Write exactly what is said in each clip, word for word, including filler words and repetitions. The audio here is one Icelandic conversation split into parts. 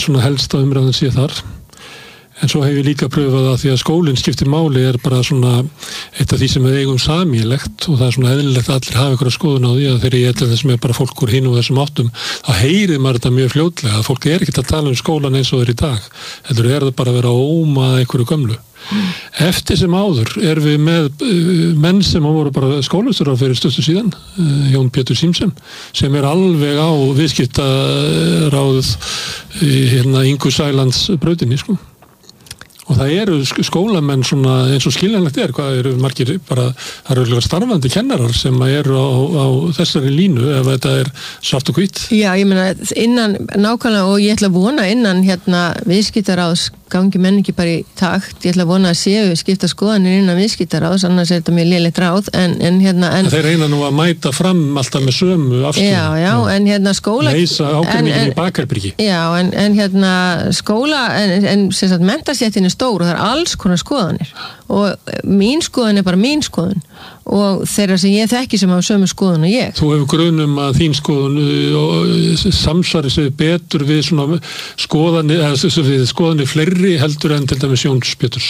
svona helsta umræðan sé þar. En svo hef ég líka pröfað að því að skólinn skiptir máli er bara svona eitt af því sem við eigum samílegt og það er svona eðlilegt að allir hafa ykkur að skoðun á því að þegar ég ætla þessum er bara fólk úr hinn og þessum áttum, þá heyrir maður þetta mjög fljótlega að fólk er ekkert að tala um skólan eins og þeir í dag. Heldur er það bara að vera að óma einhverju gömlu. Eftir sem áður er við með uh, menn sem voru bara skólasturar fyrir stöstu síðan, uh, Jón Pétur Símsen, sem er alveg á viðskiptaráðið uh, hérna Ingu Sælands brautinni, sko. Og það eru skólamenn svona eins og skiljanlegt er, hvað eru margir bara, það eru starfandi kennarar sem eru á, á þessari línu ef þetta er svart og hvítt. Já, ég meina innan nákvæmlega og ég ætla að vona innan hérna viðskiptaráðs gangi menn ekki bara í takt, ég ætla að vona að séu skipta skoðanir innan viðskiptaráðs, annars er þetta mjög lélegt ráð, en, en hérna en, þeir reyna nú að mæta fram alltaf með sömu afstöðu. Já, já, já, en hérna skóla leysa ágreiningin í bakarbyrgi. Já, en, en hérna skóla, en, en sem sagt mentastéttin er stór og það er alls konar skoðanir og mín skoðun er bara mín skoðun og þeirra sem ég þekki sem hafa sömu skoðun og ég. Þú hefur grunum að þín skoðun samsvari sig betur við svona skoðanir, eða við skoðanir fleiri heldur en til dæmis Jóns Péturs?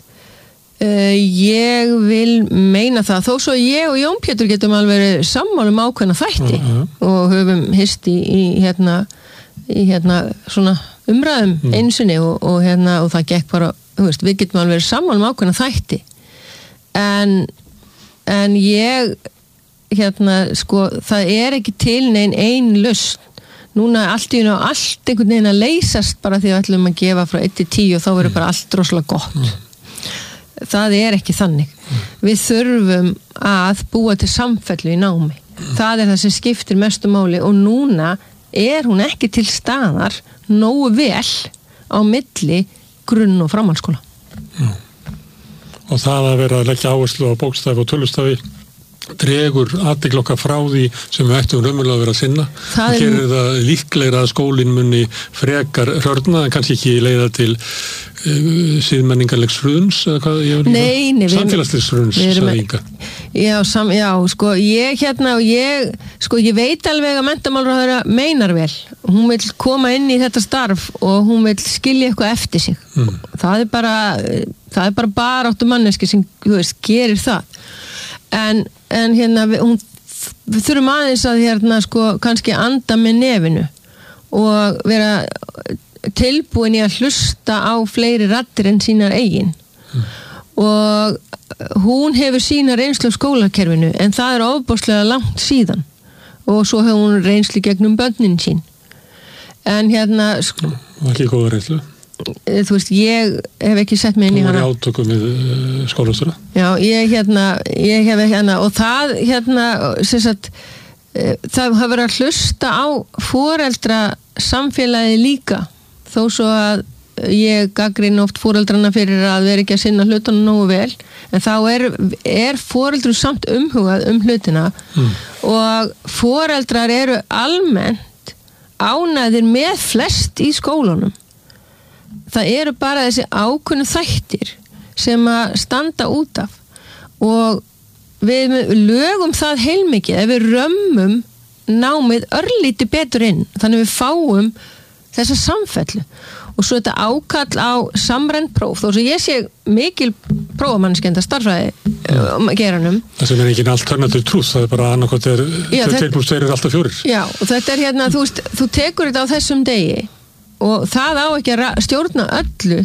Uh, ég vil meina það, þó svo ég og Jón Pétur getum alveg verið sammála um ákveðna þætti uh -huh. og höfum hist í, í hérna, í hérna svona umræðum mm. einsinni og, og hérna og það gekk bara, þú veist, við getum alveg verið sammála um ákveðna þætti en en ég hérna, sko, það er ekki til neinn ein lausn. Núna er allt í einu allt einhvern veginn að leysast bara því að við ætlum að gefa frá eitt til tíu og þá verður bara allt rosalega gott. Mm. Það er ekki þannig. Mm. Við þurfum að búa til samfellu í námi. Mm. Það er það sem skiptir mestu máli og núna er hún ekki til staðar nógu vel á milli grunn- og framhaldsskóla. Mm. Og það að vera að leggja áherslu á bókstafi og tölustafi dregur athygli okkar frá því sem við ættum raunverulega að vera að sinna. Það er... gerir það líklegra að skólinn muni frekar hrörna en kannski ekki leiða til uh, siðmenningarlegs hruns eða hvað ég vil líka? Samfélagslegs hruns, sagði Inga. Já, sam, já, sko, ég hérna og ég, sko, ég veit alveg að menntamálaráðherra meinar vel. Hún vil koma inn í þetta starf og hún vil skilja eitthvað eftir sig. Mm. Það er bara, það er bara baráttu manneski sem, þú veist, gerir það. En, en hérna við, hún, við þurfum aðeins að hérna sko kannski anda með nefinu og vera tilbúin í að hlusta á fleiri raddir en sínar eigin mm. og hún hefur sína reynslu af skólakerfinu en það er ofboðslega langt síðan og svo hefur hún reynslu gegnum börnin sín en hérna sko, var ekki góða reynslu? Þú veist, ég hef ekki sett mig inn í hana. Þú var í átökum við uh, skólastjóra? Já, ég hérna, ég hef ekki hana og það hérna, sem sagt, uh, það hafa verið að hlusta á foreldra samfélagi líka, þó svo að ég gagnrýni oft foreldrana fyrir að vera ekki að sinna hlutunum nógu vel, en þá er, er foreldrum samt umhugað um hlutina mm. og foreldrar eru almennt ánægðir með flest í skólunum. Það eru bara þessi ákveðnu þættir sem að standa út af og við lögum það heilmikið ef við römmum námið örlítið betur inn þannig við fáum þessa samfellu og svo þetta ákall á samrænt próf þó sem ég sé mikil prófamannskenda starfræði um, geranum. Það sem er ekki alternativ trúð, það er bara annarkot er tveir pluss tveir er alltaf fjórir. Já, og þetta er hérna, þú veist, þú tekur þetta á þessum degi og það á ekki að stjórna öllu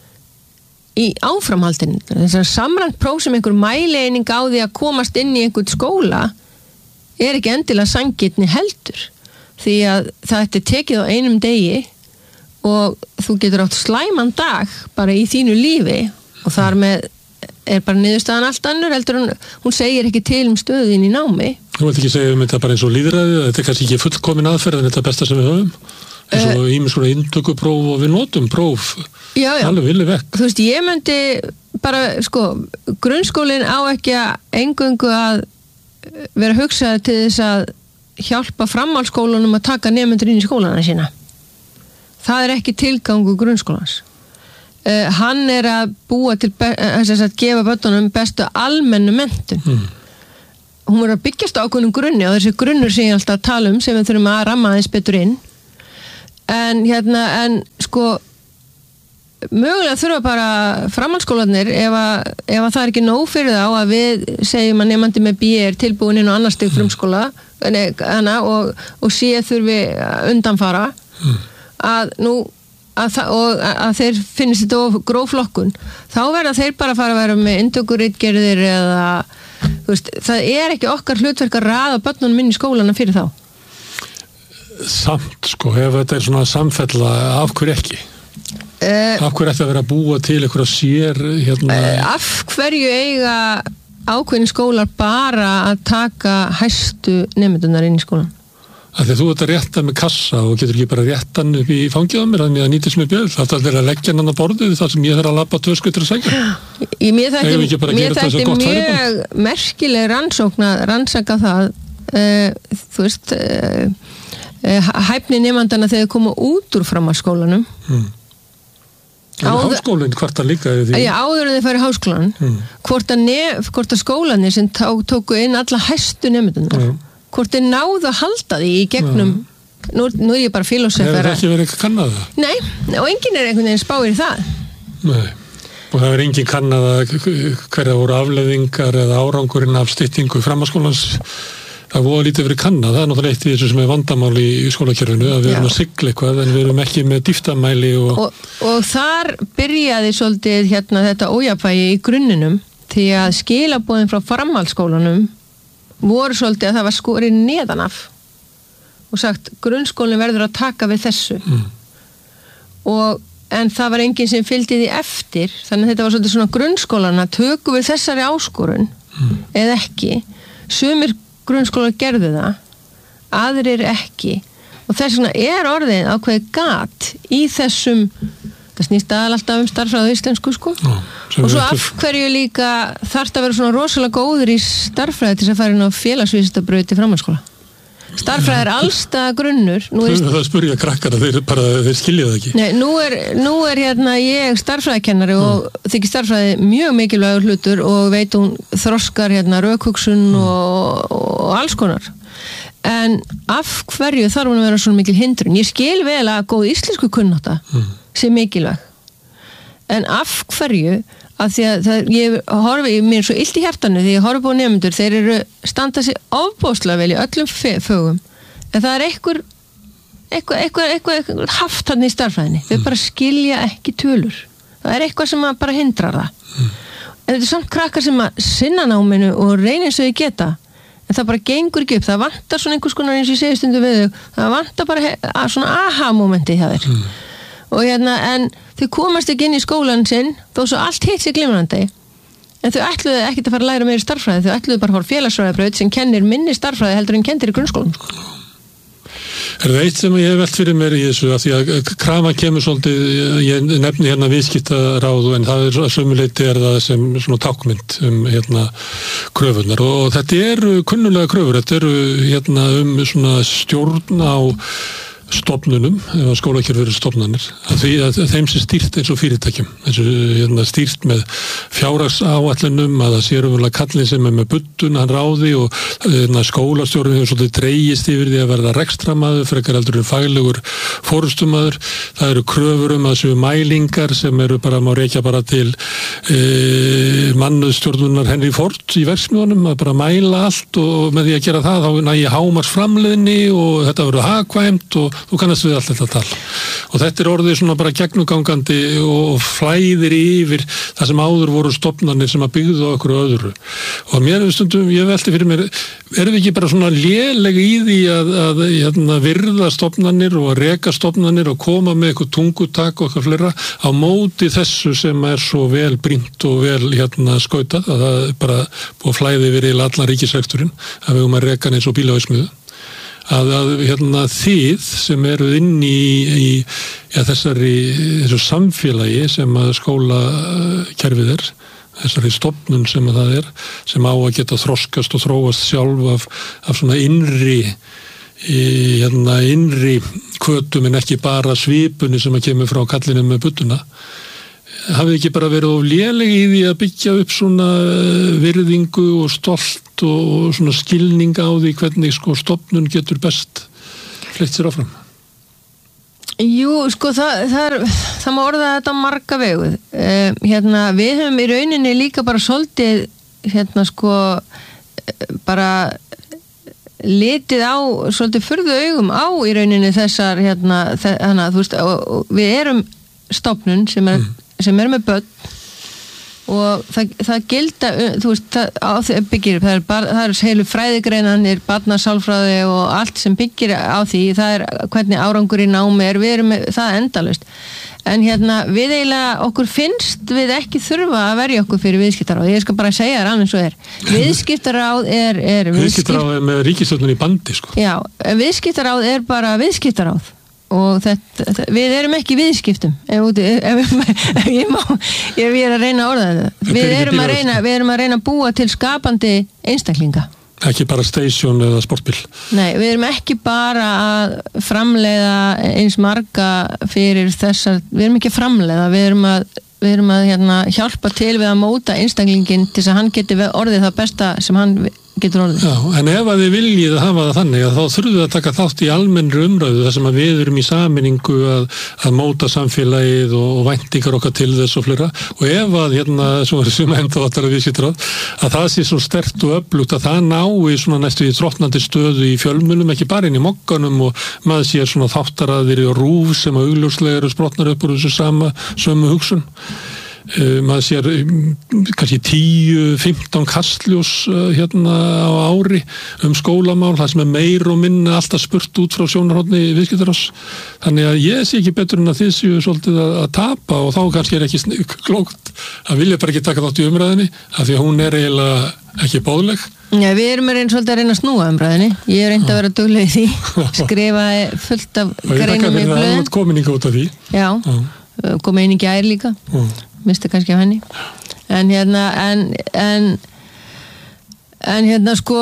í áframhaldinu. Þessar samrænt próf sem einhver mæleining á því að komast inn í einhvern skóla er ekki endilega sanngirni heldur því að það er tekið á einum degi og þú getur átt slæman dag bara í þínu lífi og þar með er bara niðurstaðan allt annur heldur hún, hún segir ekki til um stöðin í námi. Þú veit ekki segja um þetta bara eins og líðræði, þetta er kannski ekki fullkomin aðferð en þetta er besta sem við höfum eins og ímis svona inntökupróf og við notum próf já, já. alveg villi vekk. Þú veist, ég myndi bara, sko, grunnskólinn á ekki að eingöngu að vera hugsað til þess að hjálpa framhaldsskólunum að taka nemendur inn í skólana sína. Það er ekki tilgangu grunnskólans. Uh, hann er að búa til be- að gefa börnunum bestu almennu menntun. Mm. Hún er að byggjast á ákveðnum grunni og þessi grunnur sem ég alltaf að tala um sem við þurfum að ramma aðeins betur inn. en hérna, en sko mögulega þurfa bara framhaldsskólarnir ef að, ef að það er ekki nóg fyrir þá að við segjum að nemandi með B er tilbúin inn á annar stig frumskóla hana, og, og sé þurfi undanfara mm. að nú að, og að þeir finnist þetta of gróflokkun, þá verða þeir bara að fara að vera með inntökuritgerðir eða þú veist, það er ekki okkar hlutverk að raða börnunum inn í skólana fyrir þá. Samt sko, ef þetta er svona samfella, af hverju ekki? Uh, af hverju ætti að vera að búa til eitthvað sér hérna? Uh, af hverju eiga ákveðin skólar bara að taka hæstu nemendunar inn í skólan? Af því að þú ert að rétta með kassa og getur ekki bara rétta hann upp í fangið á mér þannig að nýtist með bjöð, það er að leggja hann á borðið þar sem ég þarf að labba tvö skuttur að segja. Mér þætti mjög merkileg rannsókn að rannsaka það uh, þú veist uh, uh, hæfni nemandana þegar koma út úr framhaldsskólanum. Hmm. En háskólinn hvort að líka því? Já, áður en þeir færi háskólan hmm. hvort, hvort að skólanir sem tó, tóku inn alla hæstu nemendunar hmm. hvort þeir náðu að halda því í gegnum hmm. nú, nú er ég bara filósofar. Hefur það ekki verið eitthvað kannað það? Nei, og enginn er einhvern veginn spáir í það. Nei, og það er enginn kannað að hverja voru afleiðingar eða árangurinn af styttingu framhaldsskólans. Það voru lítið verið kannað, það er náttúrulega eitt í þessu sem er vandamál í skólakerfinu, að við erum að sigla eitthvað en við erum ekki með dýftamæli og... Og, og þar byrjaði svolítið hérna þetta ójafnvægi í grunninum því að skilaboðin frá framhaldsskólanum voru svolítið að það var skorið neðan af og sagt grunnskólinn verður að taka við þessu mm. og, en það var enginn sem fylgdi því eftir, þannig að þetta var svolítið svona grunnskólana, tökum við þessari áskorun mm. eða ekki, sumir grunnskólar gerðu það, aðrir ekki og þess vegna er orðið ákveðið gat í þessum, það snýst aðal alltaf um starffræði á íslensku sko Ó, og svo af hverju líka þarf það að vera svona rosalega góður í starffræði til þess að fara inn á félagsvísindabraut í framhaldsskóla. Starffræði er allstað grunnur. Er... Það spurja krakkar að þeir, bara, þeir skilja það ekki. Nei, nú er, nú er hérna ég starffræðikennari mm. og þykir starffræði mjög mikilvægur hlutur og veit hún þroskar hérna rökhugsun mm. og, og alls konar. En af hverju þarf hún að vera svona mikil hindrun? Ég skil vel að góð íslensku kunnátta mm. sé mikilvæg. En af hverju að því að það, ég horfi, mér er svo illt í hjartanu því ég horfi på nemendur, þeir eru standa sig ofbóðslega vel í öllum fögum en það er einhver eitthvað, eitthvað, eitthvað, eitthvað haft hann í starffræðinni, þau mm. bara skilja ekki tölur, það er eitthvað sem bara hindrar það mm. en þetta er samt krakkar sem að sinna náminu og reyna eins og þau geta en það bara gengur ekki upp, það vantar svona einhvers konar eins og ég segi stundum við þau, það vantar bara he- svona aha-momenti hjá þér mm. og hérna, en þau komast ekki inn í skólan sinn þó svo allt hitt sér glimrandi en þau ætluðu ekki að fara að læra meiri starffræði, þau ætluðu bara að fara félagsfræðibraut sem kennir minni starffræði heldur en kendir í grunnskólanum sko. Er það eitt sem ég hef velt fyrir mér í þessu að því að krafan kemur svolítið, ég nefni hérna viðskiptaráð en það er sömuleyti er það sem svona tákmynd um hérna kröfunar og þetta eru kunnulega kröfur, þetta eru hérna um svona stjórn á stofnunum, eða skólakerfi eru stofnanir, að því að þeim sem stýrt eins og fyrirtækjum, eins og hérna, stýrt með fjárhagsáætlunum að það sér umverulega kallin sem er með buddun, hann ráði og hérna, skólastjórinn hefur svolítið dreigist yfir því að verða rekstramaður, frekar heldur en faglegur fórustumaður, það eru kröfur um að séu mælingar sem eru bara, má reykja bara til e, mannuðstjórnunar Henry Ford í verksmiðunum, að bara mæla allt og með því að gera það, þá nægi hámars framleiðni og þetta verður hagkvæmt og þú kannast við allt þetta tal og þetta er orðið svona bara gegnugangandi og flæðir yfir það sem áður voru stofnanir sem að byggðu á okkur öðru og mér er stundum, ég velti fyrir mér erum við ekki bara svona léleg í því að, að hérna, virða stofnanir og að reka stofnanir og koma með eitthvað tungutak og eitthvað fleira á móti þessu sem er svo vel brýnt og vel hérna skautað að það er bara búið flæði yfir í allan ríkisreksturinn að við um að reka eins og bílavæsmiðu Að, að hérna, þið sem eru inn í, í ja, þessari þessu samfélagi sem að skólakerfið er, þessari stofnun sem að það er, sem á að geta þroskast og þróast sjálf af, af svona innri, í, hérna, innri hvötum en ekki bara svipunni sem að kemur frá kallinu með budduna. Hafið ekki bara verið of léleg í því að byggja upp svona virðingu og stolt og svona skilning á því hvernig sko stofnun getur best fleytt sér áfram? Jú, sko, það, það, er, það má orða þetta marga vegu. Uh, hérna, við höfum í rauninni líka bara svolítið, hérna, sko, bara litið á, svolítið furðu augum á í rauninni þessar, hérna, hana, þú veist, og, og við erum stofnun sem er, mm. sem er með börn og það, það gilda, þú veist, það, á, byggir, það er, bar, það er heilu fræðigreinanir, barnasálfræði og allt sem byggir á því, það er hvernig árangur í námi er, við erum með, það endalaust. En hérna, við eiginlega, okkur finnst við ekki þurfa að verja okkur fyrir viðskiptaráð, ég skal bara segja það alveg svo er. Viðskiptaráð er... er viðskiptaráð er með ríkisstjórnin í bandi, sko. Já, viðskiptaráð er bara viðskiptaráð. Og þetta, þetta, við erum ekki viðskiptum ef, ef, ef, ef ég má ef ég er að reyna að orða þetta við erum að reyna, við erum að reyna að búa til skapandi einstaklinga ekki bara station eða sportbíl nei, við erum ekki bara að framleiða eins marga fyrir þessar, við erum ekki að framleiða við erum að, við erum að hérna, hjálpa til við að móta einstaklingin til þess að hann geti orðið það besta sem hann getur orðið. Já, en ef að þið viljið hafa það þannig að þá þurfum við að taka þátt í almennri umræðu þar sem að við erum í sameiningu að, að móta samfélagið og, og væntingar okkar til þess og flera og ef að hérna, svo er sem enda áttar að við sýttur á, að það sé svo sterkt og öflugt að það nái svona næstu í þróttnandi stöðu í fjölmjölum, ekki bara inn í mokkanum og maður sé svona þáttaraðir og rúf sem að augljóslega eru sprotnar upp úr þessu sama, sömu hugsun. Uh, maður sér um, kannski tíu, fimmtán kastljós uh, hérna á ári um skólamál, það sem er meir og minna alltaf spurt út frá sjónarhorni viðskiptaráðs. Þannig að ég sé ekki betur en að þið séu svolítið að, að tapa og þá kannski er ekki sn- klókt að vilja bara ekki taka þátt í umræðinni af því að hún er eiginlega ekki bóðleg. Já, við erum að reyna svolítið að reyna að snúa umræðinni. Ég er reynd að vera dugleg í því. Skrifaði fullt af greinum í blöðin. Og ég þakka fyrir að kominninga út af því. Já, Já. kom einu gær líka. Já. Misti kannski af henni en hérna en, en, en hérna sko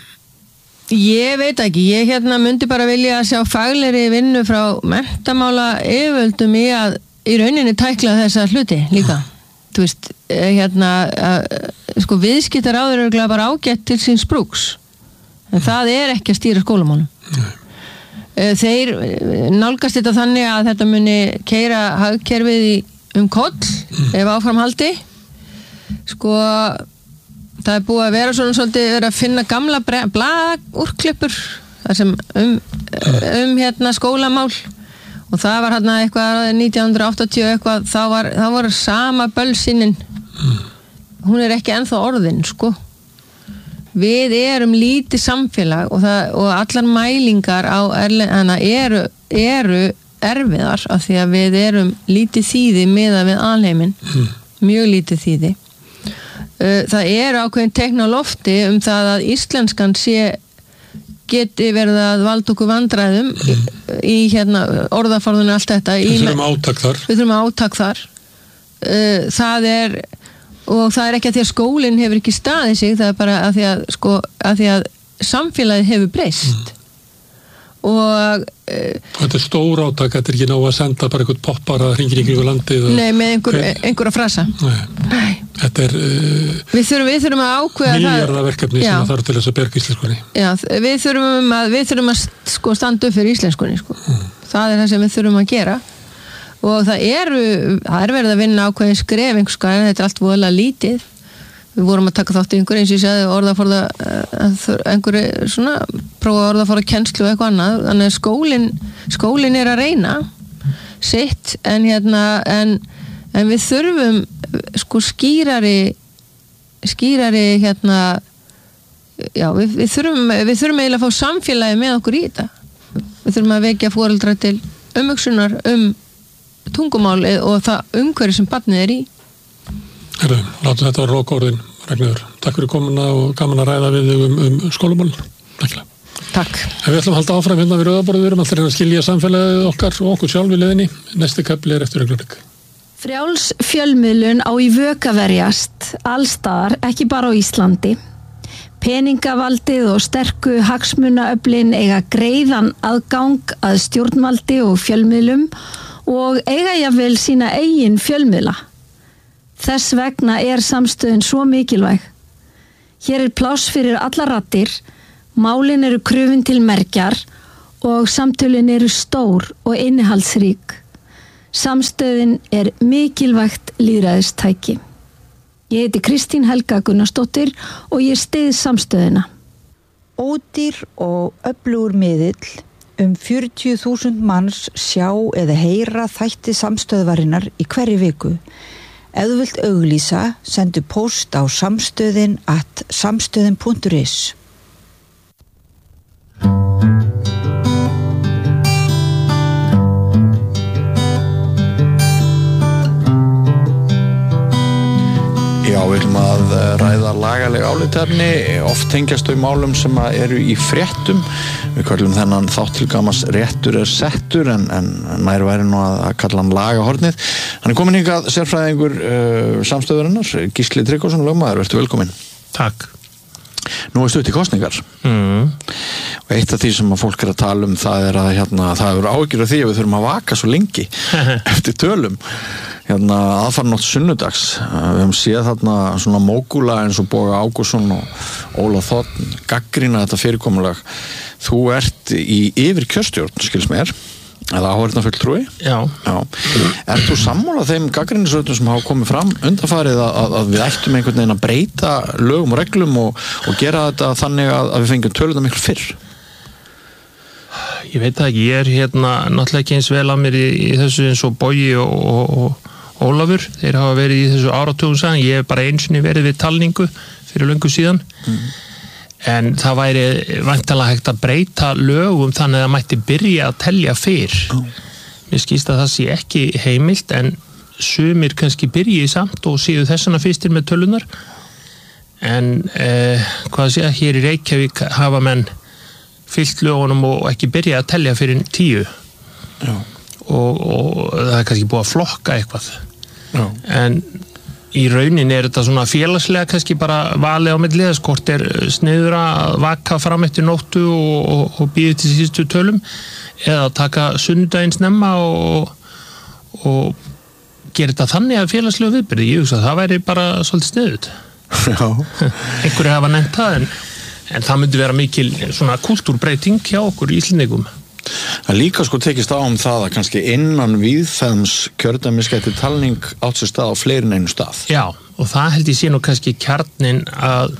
ég veit ekki, ég hérna myndi bara vilja að sjá faglegri vinnu frá menntamála yfirvöldum í að í rauninni tækla þessa hluti líka þú veist, hérna að, sko viðskiptaráður eru bara ágætt til síns brúks en það er ekki að stýra skólamálum Nei. Þeir nálgast þetta þannig að þetta muni keyra hagkerfið í um koll, mm. ef áframhaldi sko það er búið að vera svona svolítið vera að finna gamla blaðúrklippur þar sem um, um hérna skólamál og það var hérna eitthvað nítján hundruð áttatíu eitthvað, þá var, þá var sama bölsinin mm. hún er ekki ennþá orðin sko við erum lítið samfélag og, það, og allar mælingar á erlendana eru, eru erfiðar af því að við erum lítið þýði miðað við alheimin mm. mjög lítið þýði það er ákveðin teikn á lofti um það að íslenskan sé geti verið að valda okkur vandræðum mm. í, í hérna orðaforðunni allt þetta við þurfum átak þar við þurfum átak þar það er og það er ekki að því að skólinn hefur ekki staðið sig það er bara að því að sko að því að samfélagið hefur breyst mm. og þetta er stór átak, þetta er ekki ná að senda bara eitthvað poppar að hringir í kringu landið Nei, með einhver, einhverja frasa Nei, Nei. Þetta er uh, við, þurfum, við þurfum að ákveða milljarðaverkefni sem þarf til þess að berga íslenskunni Já, við þurfum að, við þurfum að sko, standa upp fyrir íslenskunni sko. mm. það er það sem við þurfum að gera og það eru, það er verið að vinna ákveðin skref einhverska, en þetta er allt voðalega lítið við vorum að taka þátt í einhverju eins og ég sagði orðaforða einhverju svona prófa orðaforða kennslu og eitthvað annað þannig að skólinn skólinn er að reyna sitt en hérna en, en við þurfum sko skýrari skýrari hérna já við, við þurfum við þurfum eiginlega að fá samfélagi með okkur í þetta við þurfum að vekja foreldra til umhugsunar um tungumál og það umhverju sem barnið er í Herru, látum þetta var lokaorðin, Ragnheiður. Takk fyrir komuna og gaman að ræða við þig um, um skólamál. Takk. En við ætlum að halda áfram hérna við Rauðaborðið, við erum alltaf að skilja samfélagið okkar og okkur sjálf í leiðinni. Næsti kafli er eftir augnablik. Frjáls fjölmiðlun á í vök að verjast, allstaðar, ekki bara á Íslandi. Peningavaldið og sterku hagsmunaöflin eiga greiðan aðgang að stjórnvaldi og fjölmiðlum og eiga jafnvel sína eigin fjölmiðla. Þess vegna er samstöðin svo mikilvæg. Hér er pláss fyrir alla raddir, málin eru krufin til mergjar og samtölin eru stór og innihaldsrík. Samstöðin er mikilvægt lýðræðistæki. Ég heiti Kristín Helga Gunnarsdóttir og ég styð samstöðina. Ódýr og öflugur miðill, um fjörutíu þúsund manns sjá eða heyra þætti samstöðvarinnar í hverri viku. Ef þú vilt auglýsa, sendu post á samstöðin at samstöðin punktur is. Já, við viljum að ræða lagaleg álitefni, oft tengjast þau málum sem eru í fréttum. Við köllum þennan þátt til gamans réttur er settur, en, en nær væri nú að, að kalla hann lagahornið. Hann er komin hingað sérfræðingur uh, samstöðurinnar, Gísli Tryggvason, lögmaður, vertu velkomin. Takk. Nú er stutt í kosningar. Mm. Og eitt af því sem að fólk er að tala um, það er að hérna, það eru áhyggjur af því að við þurfum að vaka svo lengi eftir tölum. Hérna aðfarnótt sunnudags, við höfum séð þarna svona mógúla eins og Boga Ágústsson og Óla Þórn gagnrýna þetta fyrirkomulag. Þú ert í yfir kjörstjórn, skils mér, eða áheyrnarfulltrúi? Já. Já. Ert þú sammála þeim gagnrýnisröddum sem hafa komið fram undanfarið að, að, að við ættum einhvern veginn að breyta lögum og reglum og, og gera þetta þannig að, að við fengjum töluna miklu fyrr? Ég veit það ekki, ég er hérna náttúrulega ekki eins vel að mér í, í þessu eins og Bogi og, og, og Ólafur, þeir hafa verið í þessu áratugum saman, ég hef bara einsinni verið við talningu fyrir löngu síðan, mm. en það væri væntanlega hægt að breyta lögum þannig að það mætti byrja að telja fyrr. Mm. Mér skýst að það sé ekki heimilt, en sumir kannski byrji samt og séu þessana fyrstir með tölunar, en eh, hvað sé að hér í Reykjavík hafa menn fyllt lögunum og ekki byrja að telja fyrir tíu. Já. Og, og það er kannski búið að flokka eitthvað. Já. En í raunin er þetta svona félagslega kannski bara valið á milli þess hvort er sniður að vaka fram eftir nóttu og, og, og býða til síðustu tölum eða taka sunnudaginn snemma og, og gera þetta þannig að félagslega viðbyrði. Ég hugsa að það væri bara svolítið sniðut. Já. Einhverju hafa nefnt það, en, en það myndi vera mikil svona kultúrbreyting hjá okkur Íslendingum. Það líka sko tekist á um það að kannski innan víðfeðms kjördæmis gæti talning átt sér stað á fleiri en einu stað. Já, og það held ég sé nú kannski kjarnin að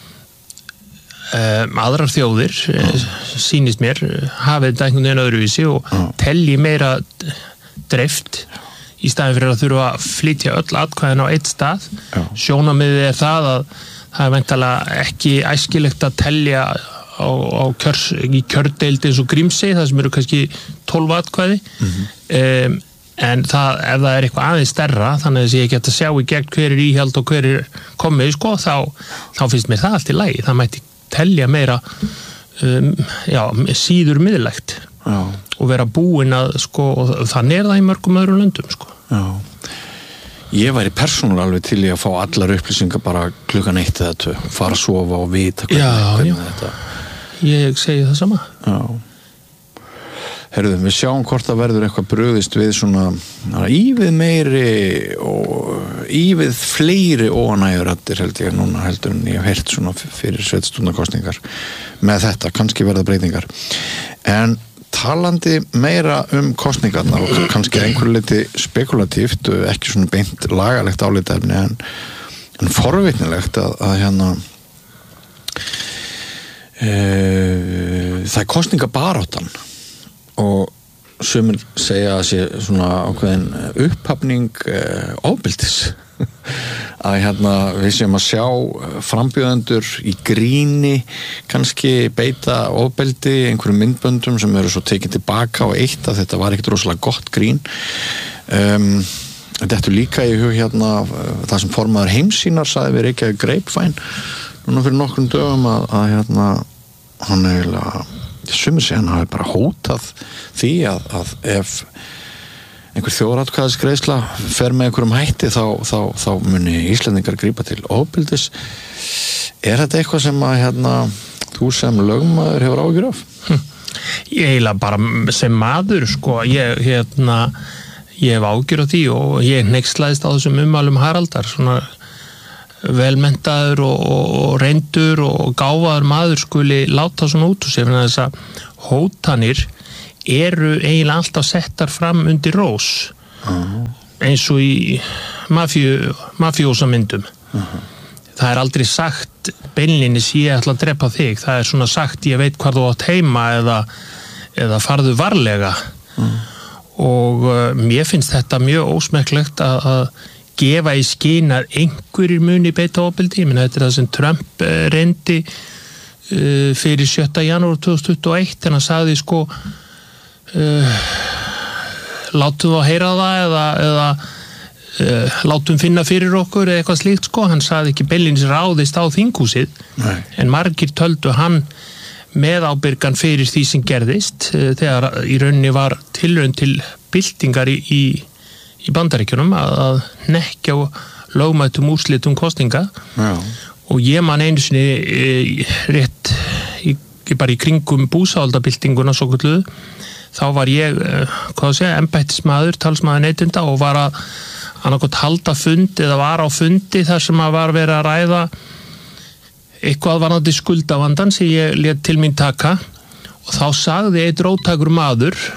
um, aðrar þjóðir uh. sýnist mér hafið þetta einhvern veginn öðruvísi og uh. telji meira dreift í staðin fyrir að þurfa að flytja öll atkvæðin á eitt stað. Uh. Sjónarmiðið er það að það er væntanlega ekki æskilegt að telja á, á kjörs, í kjördeild eins og Grímsey, það sem eru kannski tólf atkvæði, mm-hmm. um, en það, ef það er eitthvað aðeins stærra, þannig að ég get að sjá í gegn hver er íhald og hver er komið, sko, þá, þá finnst mér það allt í lagi, það mætti telja meira um, já, síður miðlægt já. Og vera búin að, sko, og þannig er það í mörgum öðrum löndum, sko. Já. Ég væri persónulega alveg til í að fá allar upplýsingar bara klukkan eitt eða tvö, fara að sofa og vita hvernig, já, hvernig já. Þetta. Ég segi það sama. Já. Herðu, við sjáum hvort það verður eitthvað brugðist við svona ívið meiri og ívið fleiri óanægjuraddir held ég núna heldur en ég hef heyrt svona fyrir sveitstundakostningar með þetta, kannski verða breytingar. En talandi meira um kosningarnar og kannski einhverju liti spekulatíft, ekki svona beint lagalegt álitaefni en, en forvitnilegt að, að hérna e, það er kosningabaráttan og sumir segja að sé svona ákveðin upphafning e, ofbeldis að hérna við séum að sjá frambjóðendur í gríni kannski beita ofbeldi einhverjum myndböndum sem eru svo tekið tilbaka og eitt að þetta var ekkert rosalega gott grín um, þetta er líka í hug hérna það sem formaður Heimssýnar sagði við Reykjavík Grapevine núna fyrir nokkrum dögum að, að hérna hann eiginlega sumir segja hann hafi bara hótað því að, að ef einhver þjóðaratkvæðisgreiðsla fer með einhverjum hætti þá, þá, þá muni Íslendingar grípa til ofbeldis. Er þetta eitthvað sem að hérna, þú sem lögmaður hefur áhyggjur af? Hm. Ég eiginlega bara sem maður sko, ég, hérna, ég hef áhyggjur af því og ég hneykslaðist á þessum ummælum Haraldar, svona velmenntaður og, og reyndur og gáfaður maður skuli láta svona út úr sér, þess að hótanir eru eiginlega alltaf settar fram undir rós uh-huh. eins og í mafíu, mafíósamyndum uh-huh. það er aldrei sagt beinlínis ég ætla að drepa þig, það er svona sagt ég veit hvar þú átt heima eða, eða farðu varlega uh-huh. og uh, mér finnst þetta mjög ósmekklegt að, að gefa í skyn að einhverjir muni beita ofbeldi, ég meina þetta er það sem Trump uh, reyndi uh, fyrir sjötta janúar tvö þúsund tuttugu og eitt en hann sagði sko uh, látum þá heyra það eða, eða uh, látum finna fyrir okkur eða eitthvað slíkt sko, hann sagði ekki beinlínis ráðist á þinghúsið Nei. En margir töldu hann með ábyrgan fyrir því sem gerðist uh, þegar í rauninni var tilraun til byltingar í, í í Bandaríkjunum að, að nekkja lögmætum úrslitum kosninga Já. Og ég man einu sinni e, rétt í, bara í kringum búsáhaldabyltinguna svo kalluðu, þá var ég e, hvað að segja, embættismaður, talsmaður neytenda og var að annarkot halda fund eða var á fundi þar sem að var verið að ræða eitthvað varðandi skuldavandan sem ég lét til mín taka og þá sagði einn róttækur maður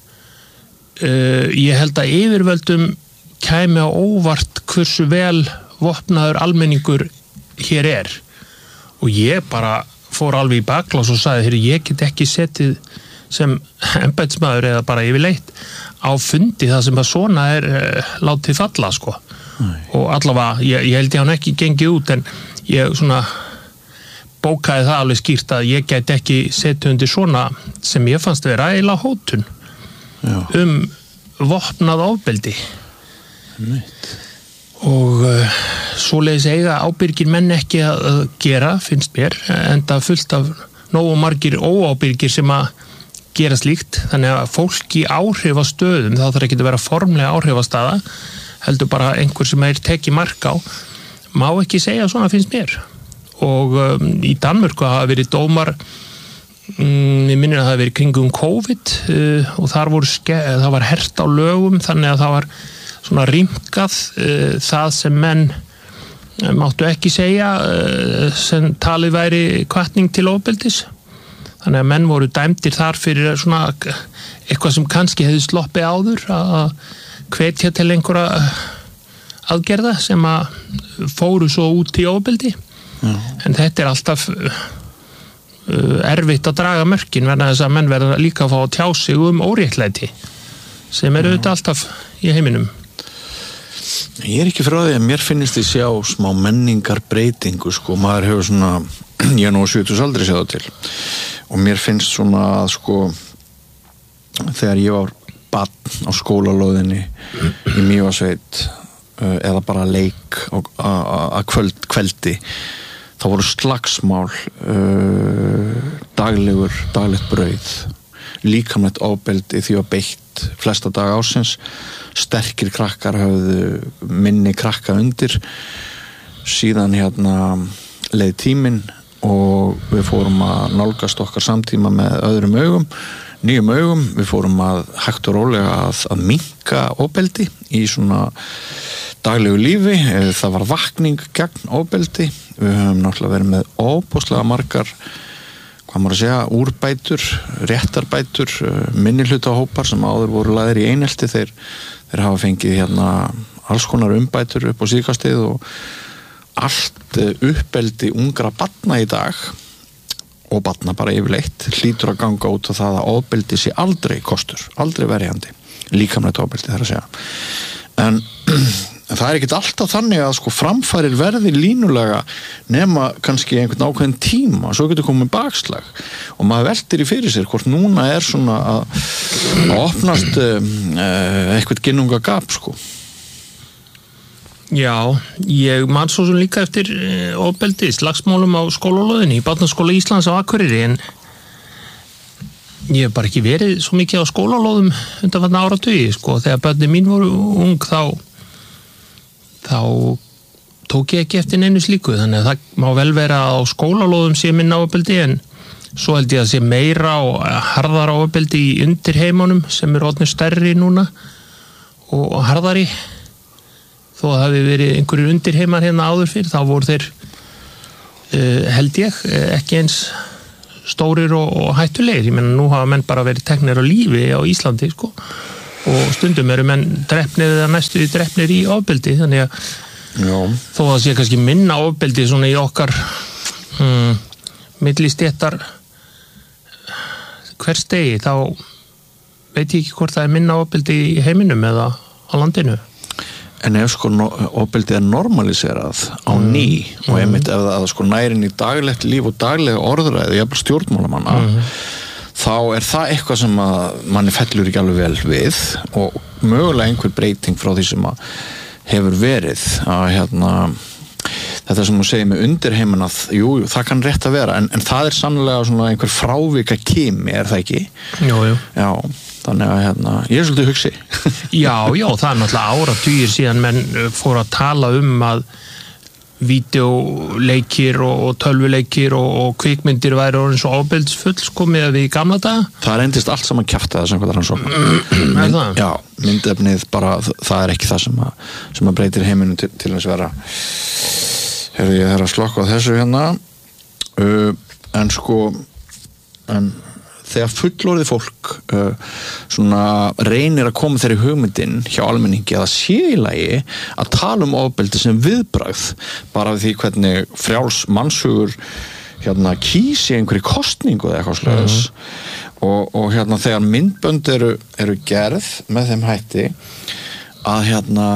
Uh, ég held að yfirvöldum kæmi á óvart hversu vel vopnaður almenningur hér er og ég bara fór alveg í baklás og sagði, hér, ég get ekki setið sem embættismaður eða bara yfirleitt á fundi það sem að svona er uh, látið falla sko Æ. Og allavega, ég, ég held ég hann ekki gengið út en ég svona bókaði það alveg skýrt að ég get ekki setið undir svona sem ég fannst vera eiginlega hótun Já. Um vopnað ofbeldi Mitt. Og uh, svoleiðis eiga ábyrgir menn ekki að gera, finnst mér enda fullt af nógu margir óábyrgir sem að gera slíkt þannig að fólk í áhrifastöðum þá þarf ekki að vera formlega áhrifastaða heldur bara einhver sem er tekið mark á má ekki segja svona finnst mér og um, í Danmörku hafa verið dómar Mm, ég minnir að það hefði verið kringum COVID uh, og þar voru ske- það var hert á lögum þannig að það var svona rýmkað uh, það sem menn uh, máttu ekki segja uh, sem talið væri hvatning til ofbeldis þannig að menn voru dæmdir þar fyrir svona eitthvað sem kannski hefði sloppið áður að hvetja til einhverja aðgerða sem að fóru svo út í ofbeldi Já. En þetta er alltaf erfitt að draga mörkin verða þess að menn verða líka að fá að tjá sig um óréttlæti sem eru auðvitað alltaf í heiminum. Ég er ekki frá því að mér finnst því sjá smá menningar breytingu sko, maður hefur svona ég er nú sjötugs aldrei séð það til og mér finnst svona að sko þegar ég var barn á skólalóðinni í Mývatnssveit eða bara leik að kvöld, kveldi þá voru slagsmál uh, daglegur, daglegt brauð líkamlegt ofbeldi því að beitt flesta daga ársins sterkir krakkar höfðu minni krakka undir síðan hérna leið tíminn og við fórum að nálgast okkar samtíma með öðrum augum nýjum augum, við fórum að hægt og rólega að, að minnka ofbeldi í svona daglegu lífi, það var vakning gegn ofbeldi, við höfum náttúrulega verið með óbúslega margar hvað maður að segja, úrbætur réttarbætur, minnihlutahópar sem áður voru lagðir í einelti þeir, þeir hafa fengið hérna alls konar umbætur upp á síðkastið og allt uppeldi ungra barna í dag og barna bara yfirleitt hlýtur að ganga út á það að ofbeldi sé aldrei kostur, aldrei verjandi líkamlegt ofbeldi þar að segja en það er ekkert alltaf þannig að sko framfærir verði línulega nema kannski einhvern ákveðin tíma svo getur komið bakslag og maður veltir í fyrir sér hvort núna er svona að, að opnast uh, eitthvað ginnungagap sko Já, ég man svo sem líka eftir uh, ofbeldi, slagsmálum á skólalóðinni í Barnaskóla Íslands á Akureyri en ég hef bara ekki verið svo mikið á skólalóðum undanfarna áratugi sko þegar börnin mín voru ung þá þá tók ég ekki eftir neinu slíku þannig að það má vel vera á skólalóðum sé minna ofbeldi en svo held ég að sé meira og harðara ofbeldi í undirheimunum sem eru orðnir stærri núna og harðari þó að það hafi verið einhverjir undirheimar hérna áður fyrir þá voru þeir uh, held ég ekki eins stórir og, og hættulegir. Ég meina, nú hafa menn bara verið teknir á lífi á Íslandi, sko, og stundum eru menn drepnir eða næstu drepnir í ofbeldi, þannig að Já. þó að sé kannski minna ofbeldi svona í okkar hmm, millistéttar hvers degi, þá veit ég ekki hvort það er minna ofbeldi í heiminum eða á landinu. En ef sko ofbeldið er normaliserað á ný mm. og einmitt ef það sko nærin í daglegt líf og daglega orðræði, jafnvel stjórnmálamanna, mm. þá er það eitthvað sem að manni fellur ekki alveg vel við og mögulega einhver breyting frá því sem að hefur verið að hérna þetta sem þú segir með undirheimin að jú, það kann rétt að vera, en, en það er sannlega svona einhver frávika kimi, er það ekki? Jú, jú. Já, þannig að hérna, ég er svolítið hugsi. Já, já, það er náttúrulega áratugir síðan menn fóru að tala um að vídeoleikir og, og tölvuleikir og, og kvikmyndir væri orðin svo ofbeldisfull sko með við í gamla daga. Það reyndist allt saman kjafta það sem hvað rannsókn. Er það? Já, myndefnið bara, það er ekki það sem að, sem að breytir heiminum til, til þess vera. Herðu, ég þarf að slokka á þessu hérna. Uh, en sko, en þegar fullorðið fólk uh, svona reynir að koma þeirri hugmyndin hjá almenningi að það sé í lagi að tala um ofbeldi sem viðbragð bara við því hvernig frjáls mannshugur hérna kýsi einhverju kostningu eða eitthvað slags mm-hmm. og, og hérna þegar myndbönd eru, eru gerð með þeim hætti að hérna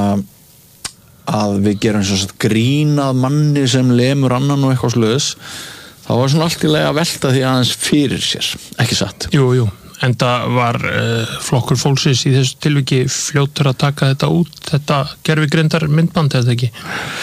að við gerum svona grínað manni sem lemur annan og eitthvað slags, það var svona allt í lagi að velta því aðeins fyrir sér, ekki satt? Jú, jú, en það var uh, flokkur fólksins í þessu tilviki fljótur að taka þetta út, þetta gervigrindar myndband, eða ekki?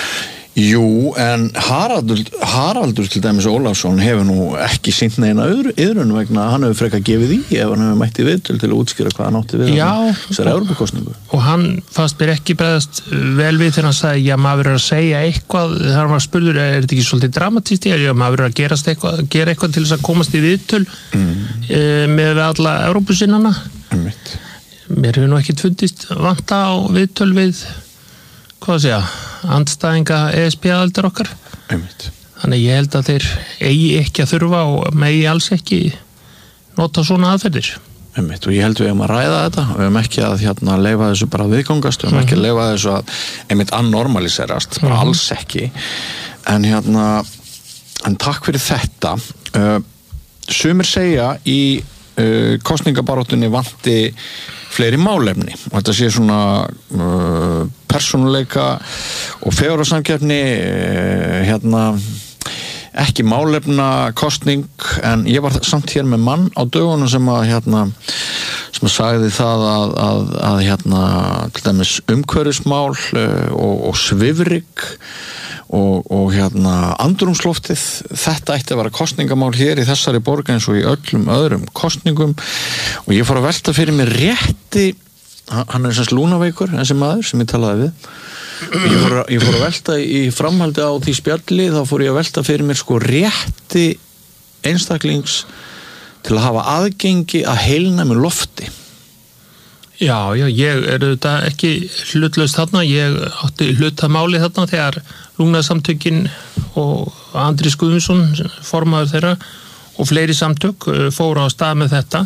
Jú, en Haraldur, Haraldur til dæmis Ólafsson hefur nú ekki sýnt neina yðrun vegna hann hefur frekar gefið í ef hann hefur mætti viðtöl til að útskýra hvað hann átti við þessar Evrópukosningu. Og hann fannst mér ekki bregðast vel við þegar hann sagði, já, maður verður að segja eitthvað, þegar hann var spurður, er þetta ekki svolítið dramatíst, já, maður verður að gerast eitthvað, gera eitthvað til þess að komast í viðtöl mm. e, með alla Evrópusinnana. Mm. Mér hefur nú ekkit fundist vanta á viðtöl við hvað að segja, andstæðinga E S B-aðildar okkar. Einmitt. Þannig ég held að þeir eigi ekki að þurfa og megi alls ekki nota svona aðferðir. Einmitt, og ég held við um að ræða þetta, við um ekki að hérna leifa þessu bara viðgangast, við um mm-hmm. ekki að leifa þessu að einmitt annormaliserast, bara mm-hmm. alls ekki. En hérna, en takk fyrir þetta. Uh, sumir segja í uh, kosningabaróttunni vanti fleiri málefni og þetta sé svona uh, persónuleika og fegurðarsamkeppni uh, hérna ekki málefna kosning, en ég var samt hér með mann á dögunum sem að hérna sem að sagði það að, að, að hérna til dæmis umhverfismál uh, og, og svifryk og, og hérna andrúmsloftið, þetta ætti að vera kosningamál hér í þessari borg eins og í öllum öðrum kosningum og ég fór að velta fyrir mér rétti, hann er sem lúnaveikur þessi maður sem ég talaði við ég fór, að, ég fór að velta í framhaldi á því spjalli, þá fór ég að velta fyrir mér sko rétti einstaklings til að hafa aðgengi að heilnæmu lofti. Já, já, ég er þetta ekki hlutlaust þarna, ég átti hlutað máli þarna þegar Lungnasamtökin og Andrés Guðmundsson, formaður þeirra og fleiri samtök fóru á stað með þetta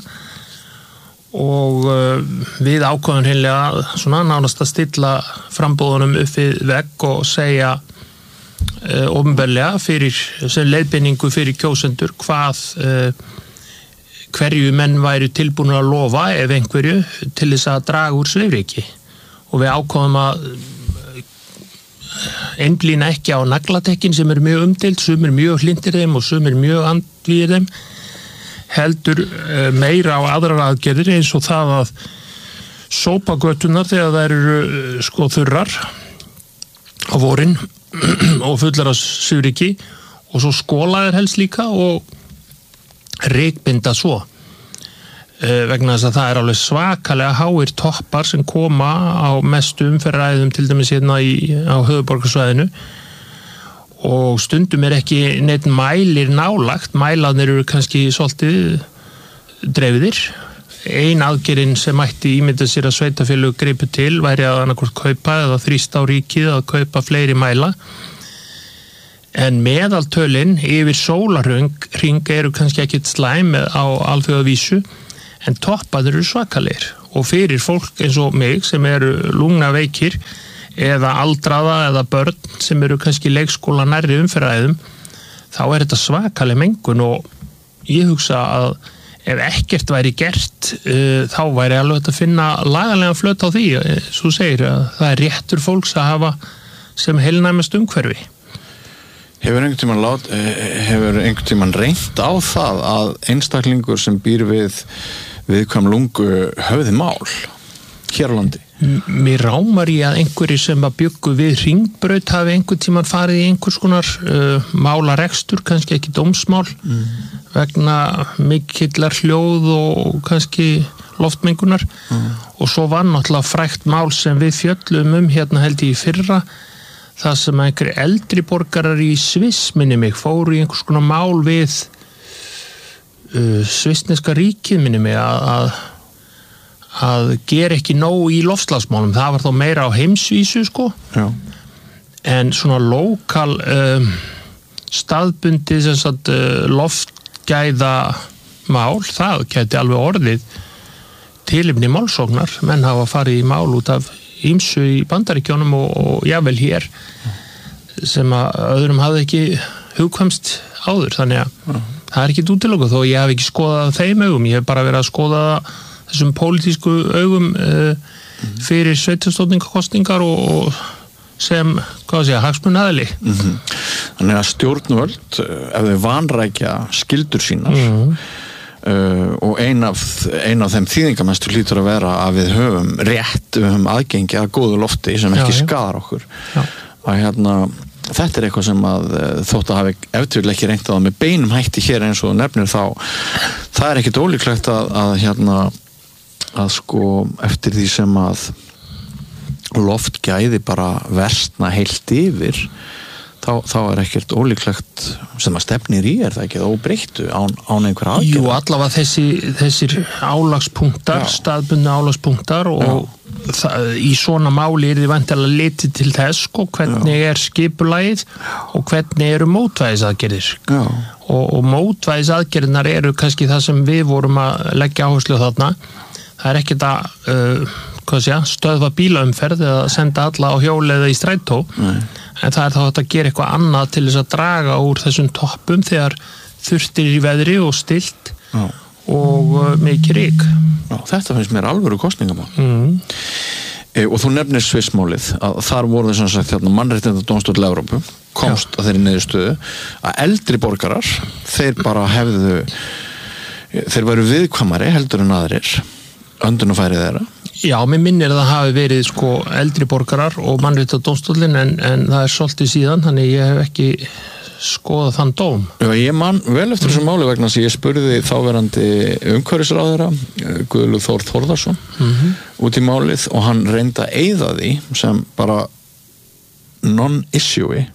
og við ákváðum hreinlega svona nánast að stilla frambúðunum upp við vegg og segja uh, opinberlega fyrir sem leiðbeiningu fyrir kjósendur hvað uh, hverju menn væri tilbúin að lofa ef einhverju til þess að draga úr svifryki og við ákváðum að einblína ekki á naglatekkin sem er mjög umdeild, sumir mjög hlindir þeim og sumir mjög andvíðir þeim, heldur meira á aðrar aðgerðir eins og það að sópa götunar þegar það eru sko þurrar á vorin og fullar af svifryki og svo skóla er helst líka og rykbinda svo vegna þess að það er alveg svakalega háir toppar sem koma á mestu umferðaræðum til dæmis hérna í, á höfuðborgarsvæðinu og stundum er ekki neitt mælir nálagt, mælarnir eru kannski svolítið dreifiðir. Ein aðgerðin sem mætti ímynda sér að sveitarfélög gripu til væri að annarkvort kaupa eða þrýsta á ríkið að kaupa fleiri mæla en meðaltölin yfir sólarhring hring eru kannski ekkit slæm á alþjóðavísu en toppaður eru svakalegir og fyrir fólk eins og mig sem eru lungnaveikir eða aldraða eða börn sem eru kannski leikskóla nærri umferðaræðum þá er þetta svakaleg mengun og ég hugsa að ef ekkert væri gert uh, þá væri alveg að finna lagalega flöt á því, svo segir að það er réttur fólks að hafa sem heilnæmast umhverfi. Hefur einhvern tímann lát, hefur einhvern tímann reynt á það að einstaklingur sem býr við viðkvæm lungu höfði mál hér á landi? Mér rámar í að einhverjir sem að byggu við hringbraut hafi einhvern tímann farið í einhvers konar uh, málarekstur, kannski ekki dómsmál mm. vegna mikillar hljóð og kannski loftmengunar mm. og svo var náttúrulega frægt mál sem við fjöllum um hérna held ég í fyrra það sem einhverjir eldri borgarar í Sviss minni mig fóru í einhvers konar mál við uh, svissneska ríkið minni mig að, að að gera ekki nóg í loftslagsmálum, það var þá meira á heimsvísu sko Já. En svona lokal um, staðbundi sem sagt uh, loftgæða mál, það gæti alveg orðið tilefni málsóknar, menn hafa farið í mál út af ýmsu í Bandaríkjónum og, og jável hér sem að öðrum hafði ekki hugkvæmst áður, þannig að Já. Það er ekki útilokað þó ég hef ekki skoðað þeim augum, ég hef bara verið að skoða þessum pólitísku augum uh, fyrir sveitarstjórnarkosningar og, og sem, hvað sé ég, hagsmunaaðili. Mm-hmm. Þannig að stjórnvöld, ef þau vanrækja skyldur sínar mm-hmm. uh, og ein af, ein af þeim þýðingamestu hlýtur að vera að við höfum rétt, við höfum aðgengi að góðu lofti sem ekki já, já. skadar okkur. Já. Að hérna, þetta er eitthvað sem að þótt að hafi eftir ekki reynt að það með beinum hætti hér eins og nefnir þá, það er ekkit ólíklegt að, að hérna að sko eftir því sem að loftgæði bara versna heilt yfir þá, þá er ekkert ólíklegt sem að stefnir í er það ekki óbreyttu án, án einhver aðgerð. Jú, allavega þessi, þessir álagspunktar, staðbundnu álagspunktar og það, í svona máli er þið vantilega litið til þess sko, hvernig Já. Er skipulagið og hvernig eru mótvægisaðgerðir og, og mótvægisaðgerðinar eru kannski það sem við vorum að leggja áherslu á þarna. Það er ekkert að uh, hvað sé, stöðva bílaumferð eða senda alla á hjóli eða í strætó Nei. En það er þá að gera eitthvað annað til þess að draga úr þessum toppum þegar þurftir í veðri og stilt Já. Og uh, mikið rík. Já, þetta finnst mér alvöru kosningamál mm. e, og þú nefnir Svissmálið að þar voru þess að sagt þarna mannréttindadómstóll Evrópu komst Já. Að þeirri niðurstöðu að eldri borgarar þeir bara hefðu þeir væru viðkvæmari heldur en aðrir öndunarfæri þeirra? Já, mér minnir að það hafi verið sko eldri borgarar og mannréttindadómstóllinn en, en það er svolítið síðan, þannig ég hef ekki skoðað þann dóm. Já, ég man vel eftir þessu máli vegna þess að ég spurði þáverandi umhverfisráðherra Guðlaug Þór Þórðarsson mm-hmm. út í málið og hann reyndi að eyða því sem bara non-issue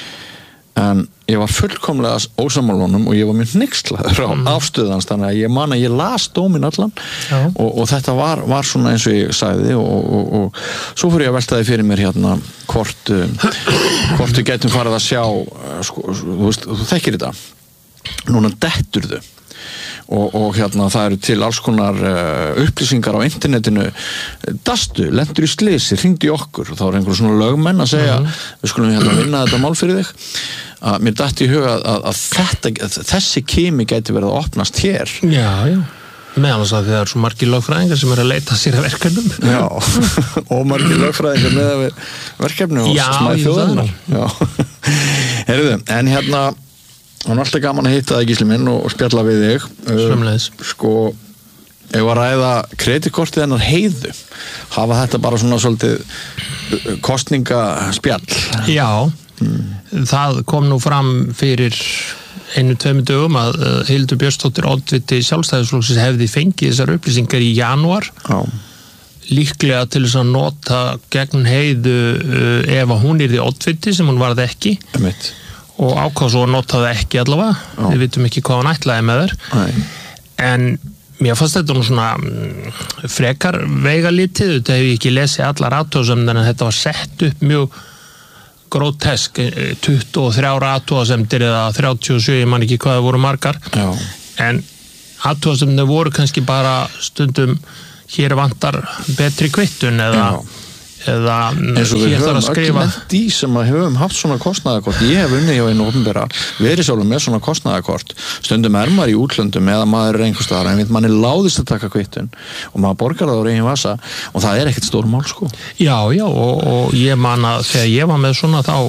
en ég var fullkomlega ósamálunum og ég var mjög hneykslaður á mm. afstöðans þannig að ég man að ég las dómin allan og, og þetta var, var svona eins og ég sagði og, og, og svo fór ég að velta því fyrir mér hérna hvort, hvort við getum farið að sjá sko, þú veist, þú þekkir þetta núna dettur þau og, og hérna það eru til alls konar uh, upplýsingar á internetinu dastu, lendur í slisi, hringdu í okkur og þá er einhver svona lögmenn að segja mm. við skulum hérna vinna þetta mál fyrir þig að mér dætti í huga að, að, að, þetta, að þessi kimi gæti verið að opnast hér. Já, já. Meðan þess að það er svo margir lögfræðingar sem er að leita sér að verkefnum. Já, og margir lögfræðingar með að verkefni og smæði þjóðanar. Já, heyrðu, en hérna hann er alltaf gaman að hitta þig Gísli minn og, og spjalla við þig. Sömuleiðis. Sko, ef að ræða kreditkortið hennar Heiðu, hafa þetta bara svona svolítið kostningaspjall. Já. Mm. Það kom nú fram fyrir einu tveimur dögum að uh, Hildur Björnsdóttir oddviti Sjálfstæðisflokksins hefði fengið þessar upplýsingar í janúar oh. líklega til þess að nota gegn Heiðu uh, ef að hún yrði oddviti sem hún varð ekki Emitt. Og ákvað svo að nota það ekki allavega oh. við vitum ekki hvað hann ætlaði með þær Nei. En mér fannst þetta nú svona um, frekar veigalítið, þetta hef ég ekki lesið allar athugasemdir en þetta var sett upp mjög grótesk tuttugu og þrjár athugasemdir eða þrjátíu og sjö, ég man ekki hvað það voru margar. Já. En athugasemdir voru kannski bara stundum hér vantar betri kvittun eða Já. eða eins og við hér þarf höfum að skrifa öll lent í sem að höfum haft svona kostnaðarkort. Ég hef unnið hjá einu opinbera verið sjálfur með svona kostnaðarkort, stundum er maður í útlöndum eða maður er einhvers staðar, en við manni láðist að taka kvittun og maður borgar það á eigin vasa og það er ekkert stór mál sko. Já, já, og, og ég man að þegar ég var með svona þá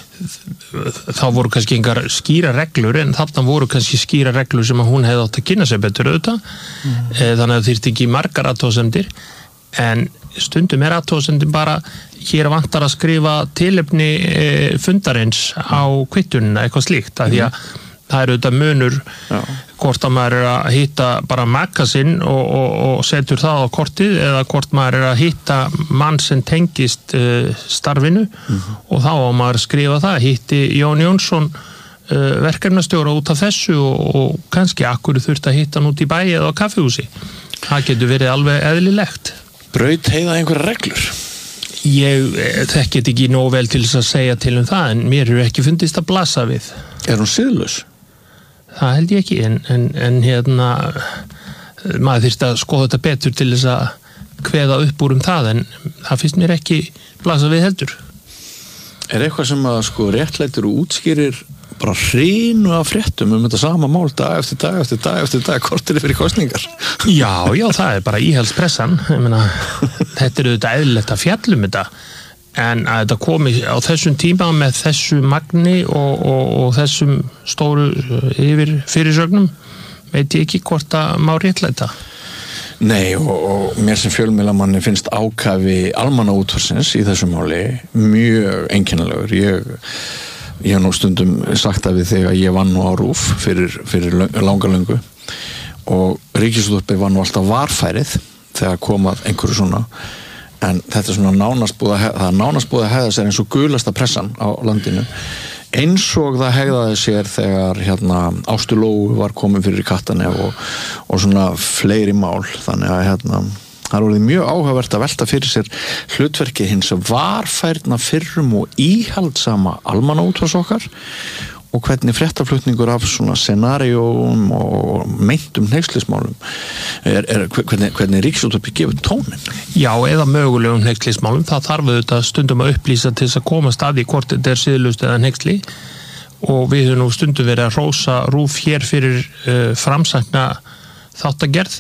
þá voru kannski engar skýra reglur, en þarna voru kannski skýra reglur sem að hún hefði átt að kynna sér betur auðvitað, mm. þannig að þyrfti ekki margar athugasemdir, en stundum er athugasemdir bara hér vantar að skrifa tilefni fundarins á kvittunina, eitthvað slíkt, að því að það er auðvitað munur Já. Hvort að maður er að hitta bara makka sinn og, og, og setur það á kortið eða hvort maður er að hitta mann sem tengist uh, starfinu mm-hmm. og þá á maður að skrifa það, hitti Jón Jónsson uh, verkefnastjóra út af þessu og, og kannski akkur þurft að hitta hann út í bæi eða á kaffihúsi. Það getur verið alveg eðlilegt. Braut heiða einhverja reglur? Ég þekki þetta ekki nóg vel til þess að segja til um það, en mér eru ekki fundist að blasa við. Er hún siðlaus? Það held ég ekki, en, en, en hérna maður þyrfti að skoða þetta betur til þess að kveða upp úr um það, en það finnst mér ekki blasa við heldur. Er eitthvað sem að sko réttlætur og útskýrir bara hreinu af fréttum um þetta sama mál dag eftir dag eftir dag eftir dag kortir fyrir kosningar? Já, já, það er bara íhaldspressan. Ég meina, þetta er auðvitað eðlilegt að fjallum þetta, en að þetta komi á þessum tíma með þessu magni og, og, og þessum stóru yfir fyrirsögnum, veit ég ekki hvort að má réttlæta. Nei, og, og mér sem fjölmiðlamanni finnst ákafi almannaútvarpsins í þessu máli mjög einkennilegur. Ég, ég hef nú stundum sagt að við þegar ég vann nú á RÚV fyrir, fyrir langa löngu og Ríkisútvarpið var nú alltaf varfærið þegar komað einhverju svona, en þetta er svona nánast búið að, það er nánast búið að hegða sér eins og gulasta pressan á landinu, eins og það hegðaði sér þegar hérna Ástu Lóu var komin fyrir Kattanef og, og svona fleiri mál, þannig að hérna það er orðið mjög áhugavert að velta fyrir sér hlutverkið hins varfærna fyrrum og íhaldsama almannaútvarps okkar og hvernig fréttaflutningur af svona scenarióm og meintum hneykslismálum er, er hvernig, hvernig Ríkisútvarpið gefur tónin. Já, eða mögulegum hneykslismálum, það þarf auðvitað stundum að upplýsa til þess að koma staði hvort þetta er siðlaust eða hneyksli, og við höfum nú stundum verið að rósa RÚV hér fyrir uh, framsækna þáttagerð,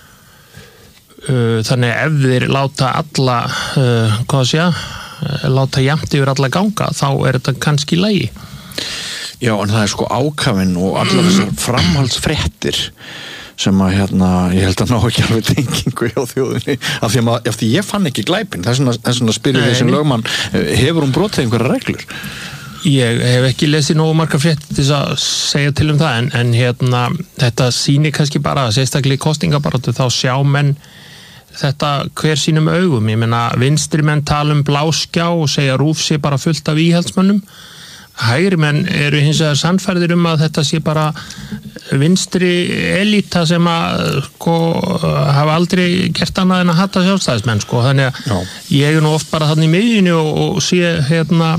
uh, þannig ef þeir láta alla uh, hvað sé að láta jafnt yfir alla ganga, þá er þetta kannski í lagi. Já, en það er sko ákafinn og allar þessar framhaldsfréttir sem að hérna, ég held að ná ekki alveg tengingu hjá þjóðinni, af því að, mað, af því ég fann ekki glæpinn, þess vegna spyrir við sem lögmann, hefur hún brotið einhverja reglur? Ég hef ekki lesið nógu margar fréttir til að segja til um það, en, en hérna, þetta sýnir kannski bara, sérstaklega í kosningabaráttu, þá sjá menn þetta hver sínum augum. Ég meina, vinstri menn tala um bláskjá og segja RÚV sé bara fullt af íhaldsmönnum. Hægri menn eru hins vegar sannfærðir um að þetta sé bara vinstri elíta sem að sko, hafa aldrei gert annað en að hata sjálfstæðismenn sko. Þannig að Já. Ég er nú oft bara þannig í miðjunni og, og sé hérna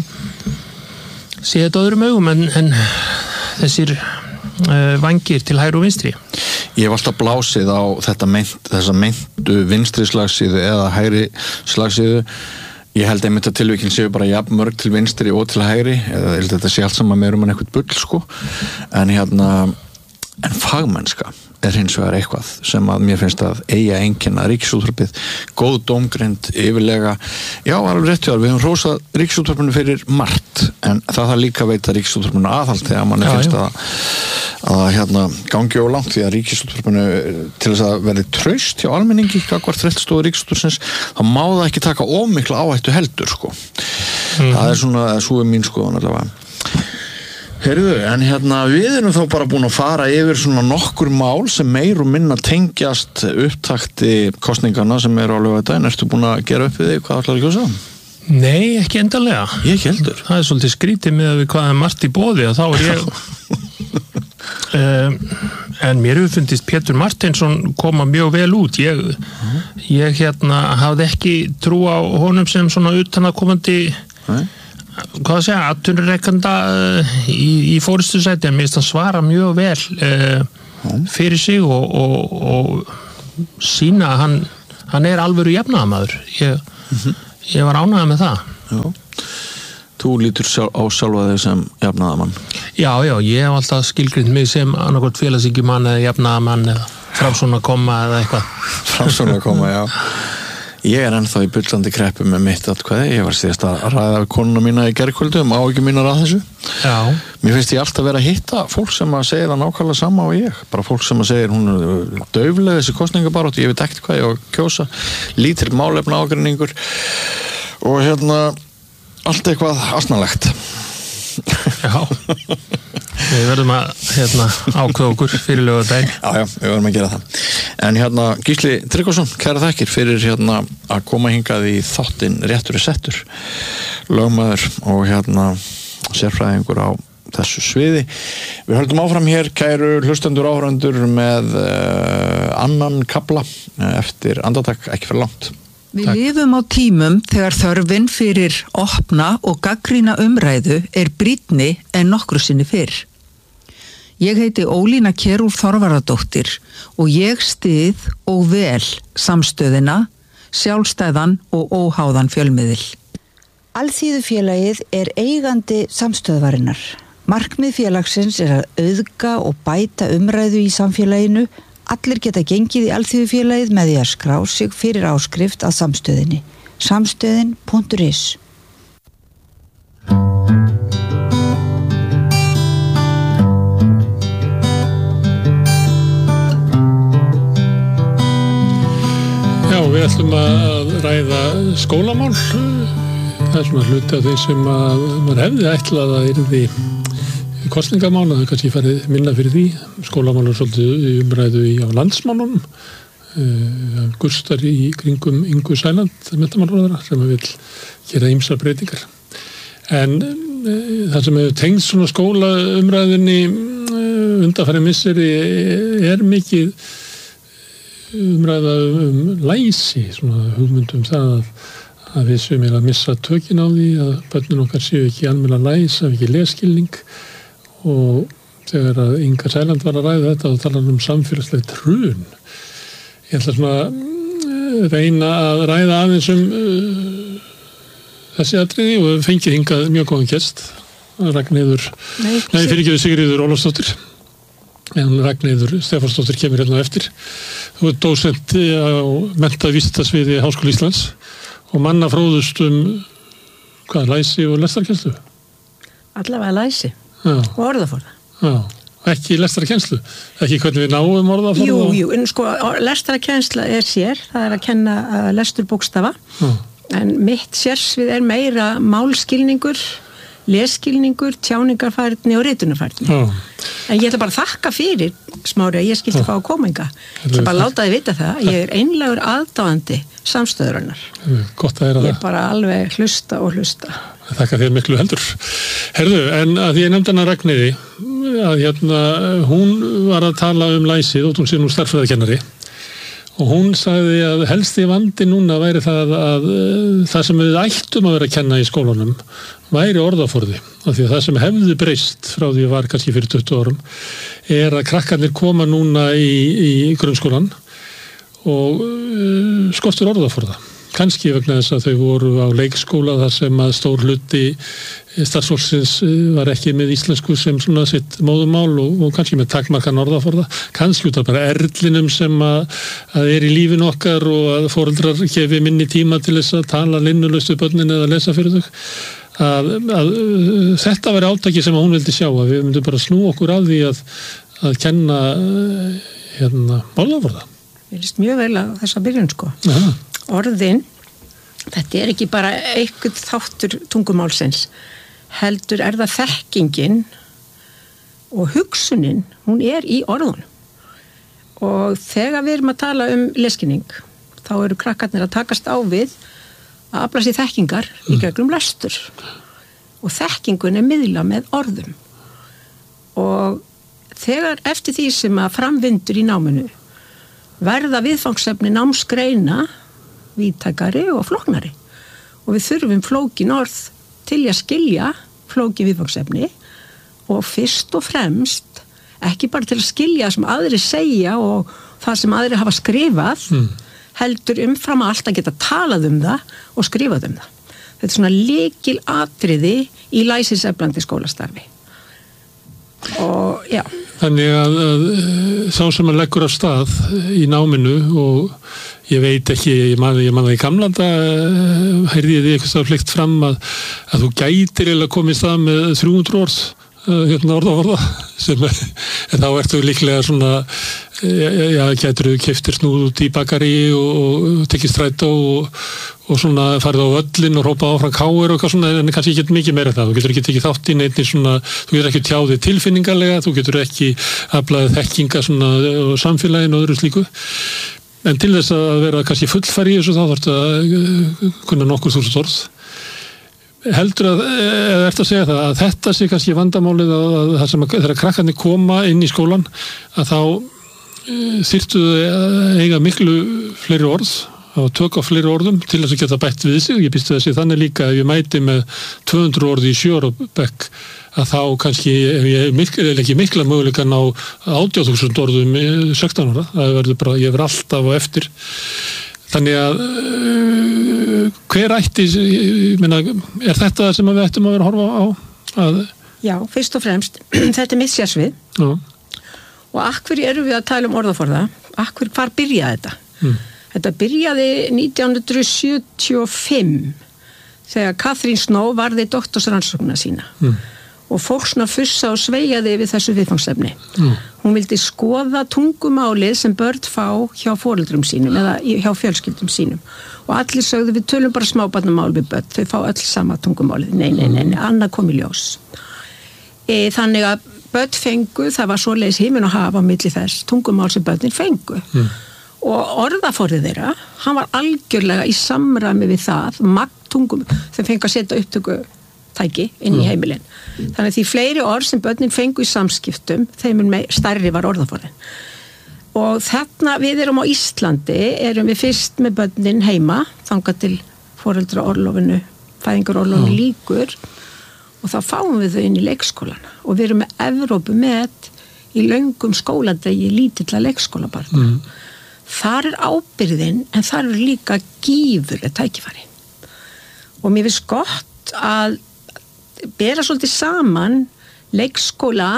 sé þetta öðrum augum en, en þessir uh, vangir til hægri og vinstri. Ég hef alltaf blásið á þetta meint, þessa meintu vinstri slagsíðu eða hægri slagsíðu. Ég held einmitt að tilvíkin séu bara jafn mörg til vinstri og til hægri, eða ég held að þetta sé allt saman meira um en eitthvað bull sko, en hérna en fagmennska er hins vegar eitthvað sem að mér finnst að eiga einkenna Ríkisútvarpið, góð dómgreind yfirlega, já alveg rétt hjá við höfum hrósað Ríkisútvarpinu fyrir margt, en það þarf líka að veita Ríkisútvarpinu aðhald þegar manni já, finnst já. að að hérna gangi of langt, því að Ríkisútvarpinu til þess að verði traust hjá almenningi gagnvart fréttastofu Ríkisútvarpsins, þá má það ekki taka of mikla áhættu heldur sko. Mm. Það er svona, svo er mín skoðun allavega. Heyrðu, en hérna við erum þá bara búin að fara yfir svona nokkur mál sem meir og minna tengjast upptakti kosningarna sem eru á laugardaginn. Ertu búin að gera upp við þig hvað ætlar að kjósa? Nei, ekki endalega. Ég ekki heldur. Það er svolítið skrítið með við hvað er margt í boði og þá er ég um, en mér hefur fundist Pétur Martinsson koma mjög vel út. Ég, uh-huh. ég hérna hafði ekki trú á honum sem svona utanakomandi Nei. hvað að segja, atvinnurekanda í, í forystusæti, en mér finnst hann svara mjög vel uh, fyrir sig og, og, og sína að hann, hann er alvöru jafnaðarmaður. Ég, mm-hmm. ég var ánægður með það. Já. Þú lítur sjálf, á sjálfa þig sem jafnaðarmann. Já, já, ég hef alltaf skilgrind mig sem annarkvort félagshyggjumann eða jafnaðarmann eða framsóknar koma eða eitthvað. Framsóknar koma, já. Ég er ennþá í bullandi kreppu með mitt atkvæði. Ég var síðast að ræða við konuna mína í gærkvöldu um áhyggjur mínar að þessu. Já. Mér finnst ég alltaf vera að hitta fólk sem að segja það nákvæmlega sama og ég. Bara fólk sem að segja hún er dauflega þessi kosningabarátt, ég veit ekkert hvað ég á að kjósa, lítill málefna ágreiningur og hérna allt eitthvað asnalegt. Já. Við verðum að hérna, ákveða okkur fyrir laugardaginn. Já, já, við verðum að gera það. En hérna, Gísli Tryggvason, kæra þakkir fyrir hérna að koma hingað í þáttinn Réttur er settur, lögmaður og hérna sérfræðingur á þessu sviði. Við höldum áfram hér, kæru hlustendur áhorfendur, með uh, annan kafla eftir andartak, ekki fyrir langt. Við lifum á tímum þegar þörfin fyrir opna og gagnrýna umræðu er brýnni en nokkru sinni fyrr. Ég heiti Ólína Kjerúl Þorvarðardóttir og ég styð og vel samstöðina, sjálfstæðan og óháðan fjölmiðil. Alþýðufélagið er eigandi samstöðvarinnar. Markmið félagsins er að auðga og bæta umræðu í samfélaginu. Allir geta gengið í Alþýðufélagið með því að skrá sig fyrir áskrift að samstöðinni. samstöðin punktur is. Já, við ætlum að ræða skólamál. Það er svona hluti af því sem að maður hefði ætlað að yrði kostningamál, það er kannski farið minna fyrir því. Skólamál er svolítið umræðu í á landsmálunum. Uh, Gustar í kringum Ingu Sæland, menntamálaráðherra, sem vil gera ýmsar breytingar. En uh, það sem hefur tengst svona skólaumræðinni uh, undanfarið misseri er mikið umræða um læsi, svona hugmyndum það að, að við séum að missa tökin á því, að börnin okkar séu ekki almennilega læs, hafi ekki lesskilning. Og þegar að Inga Sæland var að ræða þetta og tala um samfélagslegt hrun, ég ætla svona uh, reyna að ræða aðeins um uh, þessi atriði og fengið hingað mjög góðan gest, Ragnheiður, nei, nei fyrir ekki við Sigríður Ólafsdóttir, en Ragnheiður Stefánsdóttir kemur hérna á eftir. Þú ert dósent á menntavísindasviði Háskóla Íslands og manna fróðust um hvað, læsi og lestarkennslu? Allavega læsi. Já. Og orðaforða. Já, ekki lestarkennslu, ekki hvernig við náum orðaforða? Jú, jú, en sko lestarkennsla er sér, það er að kenna uh, lesturbókstafa, Já. En mitt sérsvið er meira málskilningur, lesskilningur, tjáningarfærni og ritunarfærni. Já. En ég ætla bara að þakka fyrir, Smári, að ég skilti Já. Fá að koma inga. Ég ætla bara að láta þið vita það, ég er einlægur aðdáandi samstöðurinnar. Gott að heyra það. Ég er bara alveg hlusta og hlusta. Þakka þér miklu heldur. Herðu, en að ég nefndi hana Ragnheiði, að hérna, hún var að tala um læsið og hún sé nú stærðfræðikennari og hún sagði að helsti vandi núna væri það að það sem við ættum að vera að kenna í skólanum væri orðaforði. Af því að það sem hefði breyst frá því að var kannski fyrir tuttugu árum er að krakkarnir koma núna í, í grunnskólan og uh, skortur orðaforða. Kannski vegna þess að þau voru á leikskóla þar sem að stór hluti starfsfólksins var ekki með íslensku sem svona sitt móðumál og, og kannski með takmarkan orðaforða. Kannski út af bara erlinum sem að, að er í lífinu okkar og að foreldrar gefi minni tíma til þess að tala linnulaust við börnin eða lesa fyrir þau. Að, að, að þetta væri átaki sem að hún vildi sjá, að við myndum bara snú okkur af því að, að kenna hérna orðaforða. Ég líst mjög vel að þessa byrjun sko. Aha. Orðin, þetta er ekki bara eitthvað þáttur tungumálsins, heldur er það þekkingin og hugsunin, hún er í orðunum. Og þegar við erum að tala um lesskilning, þá eru krakkarnir að takast á við að afla sér þekkingar í gegnum lestur. Og þekkingun er miðla með orðum. Og þegar eftir því sem að framvindur í náminu verða viðfangsefni námsgreina víðtækari og flóknari og við þurfum flókin orð til að skilja flókið viðfangsefni og fyrst og fremst ekki bara til að skilja það sem aðri segja og það sem aðri hafa skrifað mm. heldur umfram allt að geta talað um það og skrifað um það. Þetta er svona lykil atriði í læsiseflandi skólastarfi. Og já. Þannig að, að sá sem að leggur af stað í náminu og ég veit ekki, ég man, ég man það í gamlanda, heyrði ég því eitthvað stað fleikt fram að, að þú gætir eða komið stað með þrjú hundruð orð, hérna orða orða, sem er, en þá ertu líklega svona, já, já gætur þú keyptir snúð út í bakari og, og tekið strætó og, og svona farið á völlin og rópað áfram káir og eitthvað svona, en kannski ekki mikið meira það, þú getur ekki tekið þátt í neitt svona, þú getur ekki tjáðið tilfinningarlega, þú getur ekki aflaðið þekkinga svona og samfélaginu og öðru slíku. En til þess að vera kannski fullfæri í þessu þá þarftu að kunna nokkur þúsund orð. Heldur að, eða ert að segja það, að þetta sé kannski vandamálið að, að það sem að þegar krakkarnir koma inn í skólan, að þá þyrftu að eiga miklu fleiri orð, að tök á fleiri orðum til þess að geta bætt við sig. Ég býst við að sé þannig líka ef ég mæti með tvö hundruð orði í sjö ára bekk, að þá kannski ef ég mikla, ekki mikla möguleikan á átján þúsund orðum sextán ára, það verður bara, ég verður alltaf á eftir. Þannig að uh, hver ætti, ég meina, er þetta sem við ættum að vera að horfa á? Að... Já, fyrst og fremst, þetta er mitt sérsvið. Já. Og akkur erum við að tala um orðaforða? Akkur, hvar byrjaði þetta? Mm. Þetta byrjaði nítján hundruð sjötíu og fimm þegar Katrín Snow varði doktorsrannsóknina sína. Mm. Og fólk svona fussa og sveigaði við þessu viðfangsefni. Mm. Hún vildi skoða tungumálið sem börn fá hjá foreldrum sínum eða hjá fjölskyldum sínum. Og allir sögðu við tölum bara smábarnamál við börn, þau fá öll sama tungumálið. Nei, nei, nei, nei, annað kom í ljós. E, þannig að börn fengu, það var svoleiðis himinn og hafa á milli þess tungumál sem börnin fengu. Mm. Og orðaforðið þeirra, hann var algjörlega í samræmi við það, magn tungum, þau fengu að setja upptöku tæki inn í heimilin. Þannig að því fleiri orð sem börnin fengu í samskiptum, þeim stærri var orðaforðin. Og þarna við erum á Íslandi, erum við fyrst með börnin heima, þangað til foreldraorlofinu, fæðingarorlofinu líkur, og þá fáum við þau inn í leikskólana. Og við erum með Evrópu með í löngum skóladegi lítilla leikskólabarna. Mm. Þar er ábyrðin, en þar er líka gífurlega tækifæri. Og mér finnst gott að bera svolítið saman leikskóla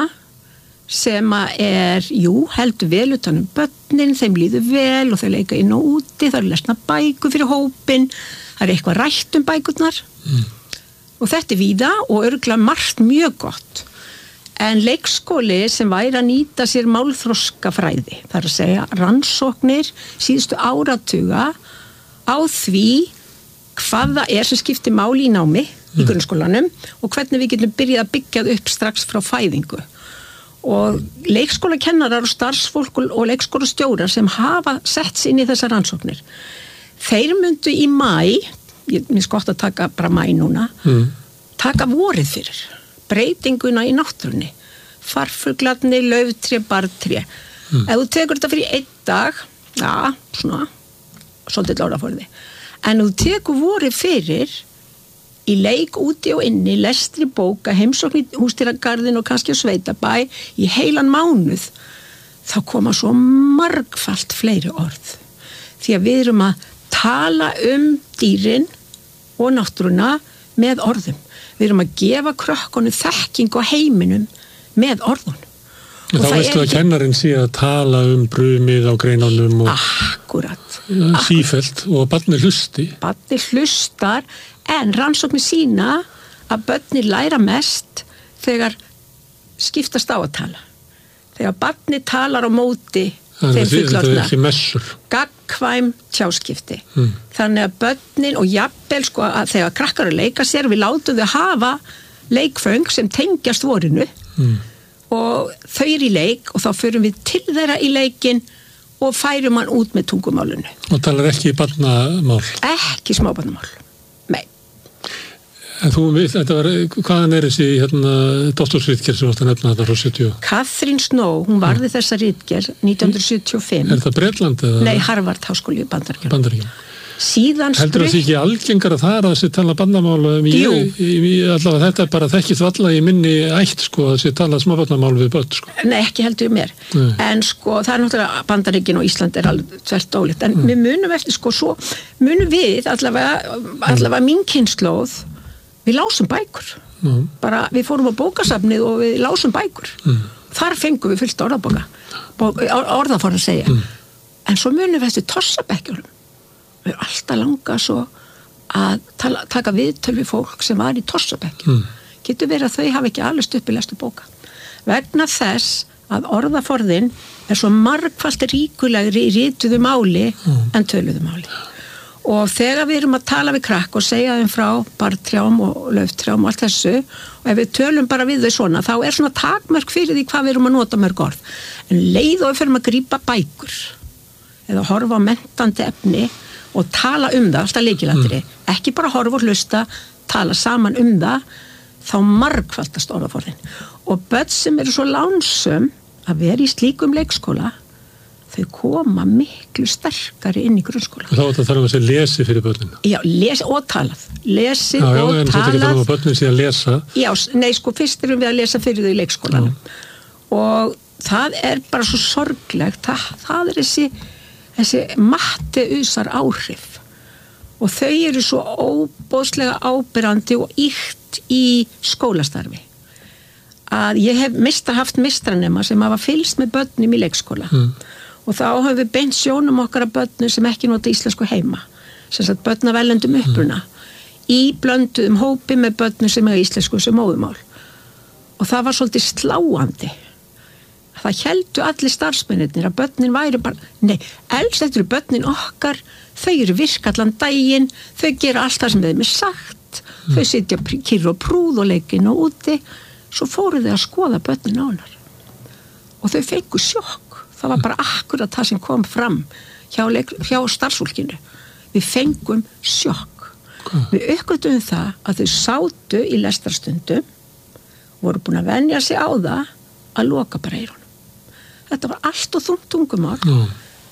sem er, jú, heldur vel utan um börnin, þeim líður vel og þau leika inn og úti, það er lesna bækur fyrir hópin, það er eitthvað rætt um bækurnar mm. og þetta er víða og örugglega margt mjög gott. En leikskóli sem væri að nýta sér málþroskafræði, það er að segja rannsóknir síðustu áratuga á því hvað það er sem skiptir máli í námi í grunnskólanum og hvernig við getum byrjað að byggja upp strax frá fæðingu. Og leikskólakennarar og starfsfólk og leikskólastjórar sem hafa sett sig inn í þessar rannsóknir, þeir myndu í mæ, ég finnst gott að taka bara mæ núna, mm. taka vorið fyrir, breytinguna í náttúrunni, farfuglarnir, lauftré, bartré. Mm. Ef þú tekur þetta fyrir einn dag, já, svona, svolítið láraforði, en ef þú tekur vorið fyrir, í leik úti og inni, lestri bóka, heimsókn í húsdýragarðin og kannski á sveitabæ í heilan mánuð, þá koma svo margfalt fleiri orð. Því að við erum að tala um dýrin og náttúruna með orðum. Við erum að gefa krökkunum þekking á heiminum með orðun. Þá veistu að kennarinn sé að tala um brumið á greinunum og akkurat, sífellt og barnið hlusti. Barnið hlustar, en rannsóknir sína að börnir læra mest þegar skiptast á að tala. Þegar barnið talar á móti þeim fullorðna. Þetta er ekki messur. Gagnkvæm tjáskipti. Mm. Þannig að börnin og jafnvel sko að þegar krakkar að leika sér, við látum þau hafa leikföng sem tengjast vorinu. Mm. Og þau er í leik og þá förum við til þeirra í leikin og færum hann út með tungumálunu. Og talar ekki barnamál? Ekki smábarnamál, nei. En þú veist, þetta var, hvaðan er þessi hérna, doktorsritgerð sem varst að nefna þetta frá sjötíu? Katrín Snow, hún varði þessa ritgerð nítján hundruð sjötíu og fimm. Er það Bretland eða? Nei, Harvard háskóli í Bandaríkjunum. Bandaríkjunum. síðan heldur það sé ekki algengara þar að þessi tala bandamál allavega þetta er bara þekkið valla í minni ætt sko að þessi tala smábarnamál við börn sko. Nei, ekki heldur mér Nei. En sko það er náttúrulega Bandaríkin og Ísland er alveg tvert ólíkt en mm. við munum eftir sko svo munum við allavega, allavega mín kynslóð við lásum bækur mm. bara við fórum á bókasafnið og við lásum bækur mm. þar fengum við fullt orðabóka orðaforð að segja mm. en svo munum við eftir tossabekkjunum við erum alltaf langa svo að tala, taka viðtöl við fólk sem var í tossabekkjum mm. getur verið að þau hafa ekki alveg upp í lestu bóka vegna þess að orðaforðin er svo margfalt ríkulegri í rituðu máli mm. en töluðu máli og þegar við erum að tala við krakk og segja þeim frá bartrjám og lauftrjám og allt þessu og ef við tölum bara við þau svona þá er svona takmörk fyrir því hvað við erum að nota mörg orð en leið og við fyrir að grípa bækur eða horfa á menntandi efni og tala um það, alltaf leikilatri mm. ekki bara horfa og hlusta tala saman um það þá margfaldast orðaforðin og börn sem eru svo lánsum að vera í slíkum leikskóla þau koma miklu sterkari inn í grunnskóla og þá er þetta að tala um að segja lesi fyrir börnina já, lesi og talað lesi já, já, og en talað þetta ekki tala um að börnin sé að lesa já, nei sko, fyrst erum við að lesa fyrir þau í leikskólanum já. Og það er bara svo sorglegt það, það er þessi þessi matteusar áhrif og þau eru svo óbóðslega ábyrrandi og íkt í skólastarfi að ég hef mista haft mistranema sem hafa fylgst með börnum í leikskóla mm. og þá höfum við beint sjónum okkar að börnum sem ekki nota íslensku heima sem sagt börn af erlendum uppruna mm. í blönduðum hópi með börnum sem er íslensku sem móðumál og það var svolítið sláandi það heldu allir starfsmennir að börnin væri bara, nei, elst þetta eru börnin okkar, þau eru virk allan daginn, þau gera allt það sem þeim er sagt, mm. þau sitja kyrr og prúð og leikin og úti svo fóru þau að skoða börnin ánar og þau fengu sjokk það var bara akkurat það sem kom fram hjá, leik, hjá starfsfólkinu við fengum sjokk okay. við uppgötum það að þau sátu í lestarstundum voru búin að venja sig á það að loka bara eyrunum þetta var allt og þungt tungumál mm.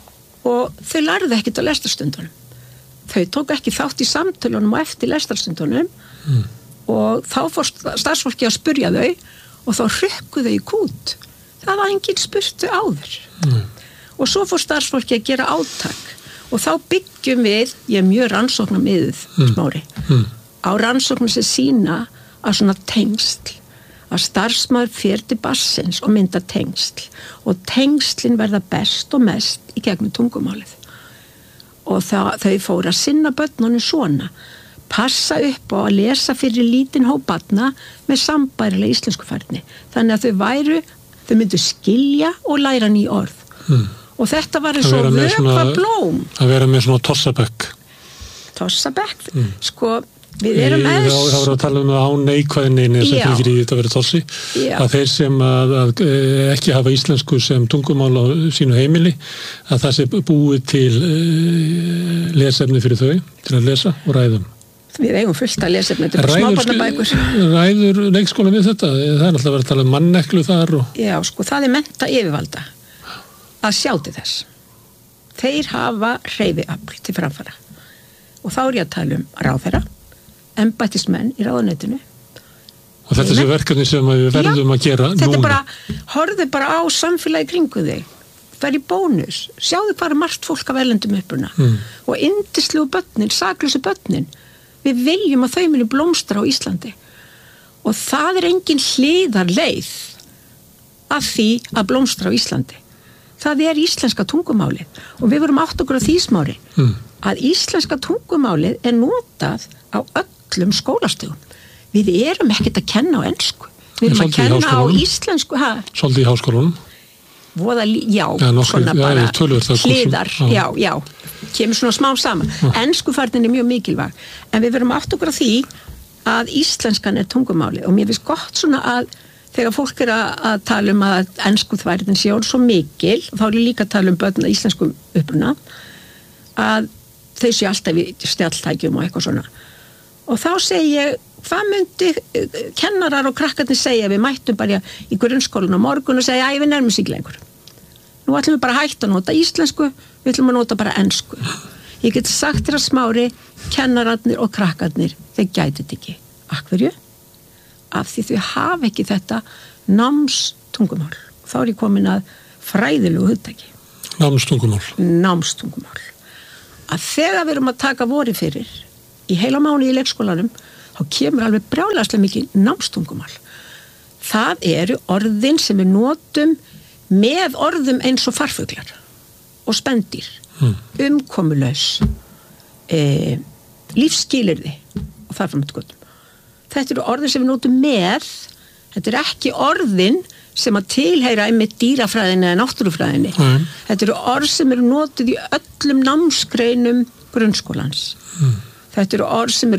og þau lærðu ekkert á lestarstundunum þau tók ekki þátt í samtölunum og eftir lestarstundunum mm. og þá fór starfsfólki að spurja þau og þá hrukku þau í kút það var enginn spurtu áður mm. og svo fór starfsfólki að gera átak og þá byggjum við ég er mjög rannsóknarmiðuð mm. smári mm. á rannsóknum sem sína að svona tengsl að starfsmaður fer til barsins og mynda tengsl og tengslin verða best og mest í gegnum tungumálið og það, þau fóru að sinna börnunum svona passa upp á að lesa fyrir lítinn hóp barna með sambærilega íslenskufærni þannig að þau væru þau myndu skilja og læra ný orð hmm. og þetta var eins og vökva blóm að vera með svona tossabekk tossabekk hmm. sko við erum eins þá erum við að tala um það á neikvæðinni sem fylgir í þetta að vera tossi Já. Að þeir sem að, að ekki hafa íslensku sem tungumál á sínu heimili að það sé búið til uh, lesefni fyrir þau til að lesa og ræðum við eigum fullt að lesefni til smábarnabækur ræður leikskóla við þetta það er alltaf að vera að tala um manneklu þar og... Já, sko, það er mennta yfirvalda að sjá til þess þeir hafa hreyfiafl til framfara og þá er ég að tala um ráðherra embættismenn í ráðuneytinu og þetta er verkefni sem við verðum Já, að gera þetta núna bara, horfðu bara á samfélagi kringu þig það er í bónus, sjáðu hvað er margt fólk af erlendum uppruna mm. og yndislu börnin, saklausu börnin við viljum að þau muni blómstra á Íslandi og það er engin hliðarleið af því að blómstra á Íslandi það er íslenska tungumálið og við vorum átt okkur á því smári mm. að íslenska tungumálið er notað á öllum skólastöðum. Við erum ekkert að kenna á ensku. Við erum að kenna á íslensku. Ha? Svolítið í háskólanum. Voða, já, ja, nokkuð, svona bara ja, hliðar, já, já, kemur svona smá saman. Ja. Enskufærnin er mjög mikilvæg. En við verum átt okkur á því að íslenskan er tungumálið og mér finnst gott svona að þegar fólk er að, að tala um að enskuþværnin sé orð svo mikil, þá er líka að tala um börn að íslenskum uppruna, að þau sé alltaf í stjáltækjum og eitthvað svona. Og þá segi ég, hvað myndi kennarar og krakkarnir segja við mættum bara í grunnskólan á morgun og segja, æ, við nærmum sig lengur. Nú ætlum við bara að hætta að nota íslensku, við ætlum að nota bara ensku. Ég get sagt þér að Smári, kennararnir og krakkarnir, þeir gæti þetta ekki. Af hverju? Af því þau hafa ekki þetta námstungumál. Þá er ég komin að fræðilegu hugtaki. Námstungumál. Námstungumál. Að þegar við erum að taka vori fyrir í heila mánu í leikskólanum, þá kemur alveg brjálæðslega mikið námstungumál. Það eru orðin sem við notum með orðum eins og farfuglar og spendýr, hmm. umkomulaus, e, lífsskilyrði og þar fram eftir göttum. Þetta eru orðin sem við notum með, þetta er ekki orðin sem að tilheyra einmitt dýrafræðinni eða náttúrufræðinni. Mm. Þetta eru orð sem eru notuð í öllum námsgreinum grunnskólans. Mm. Þetta eru orð sem eru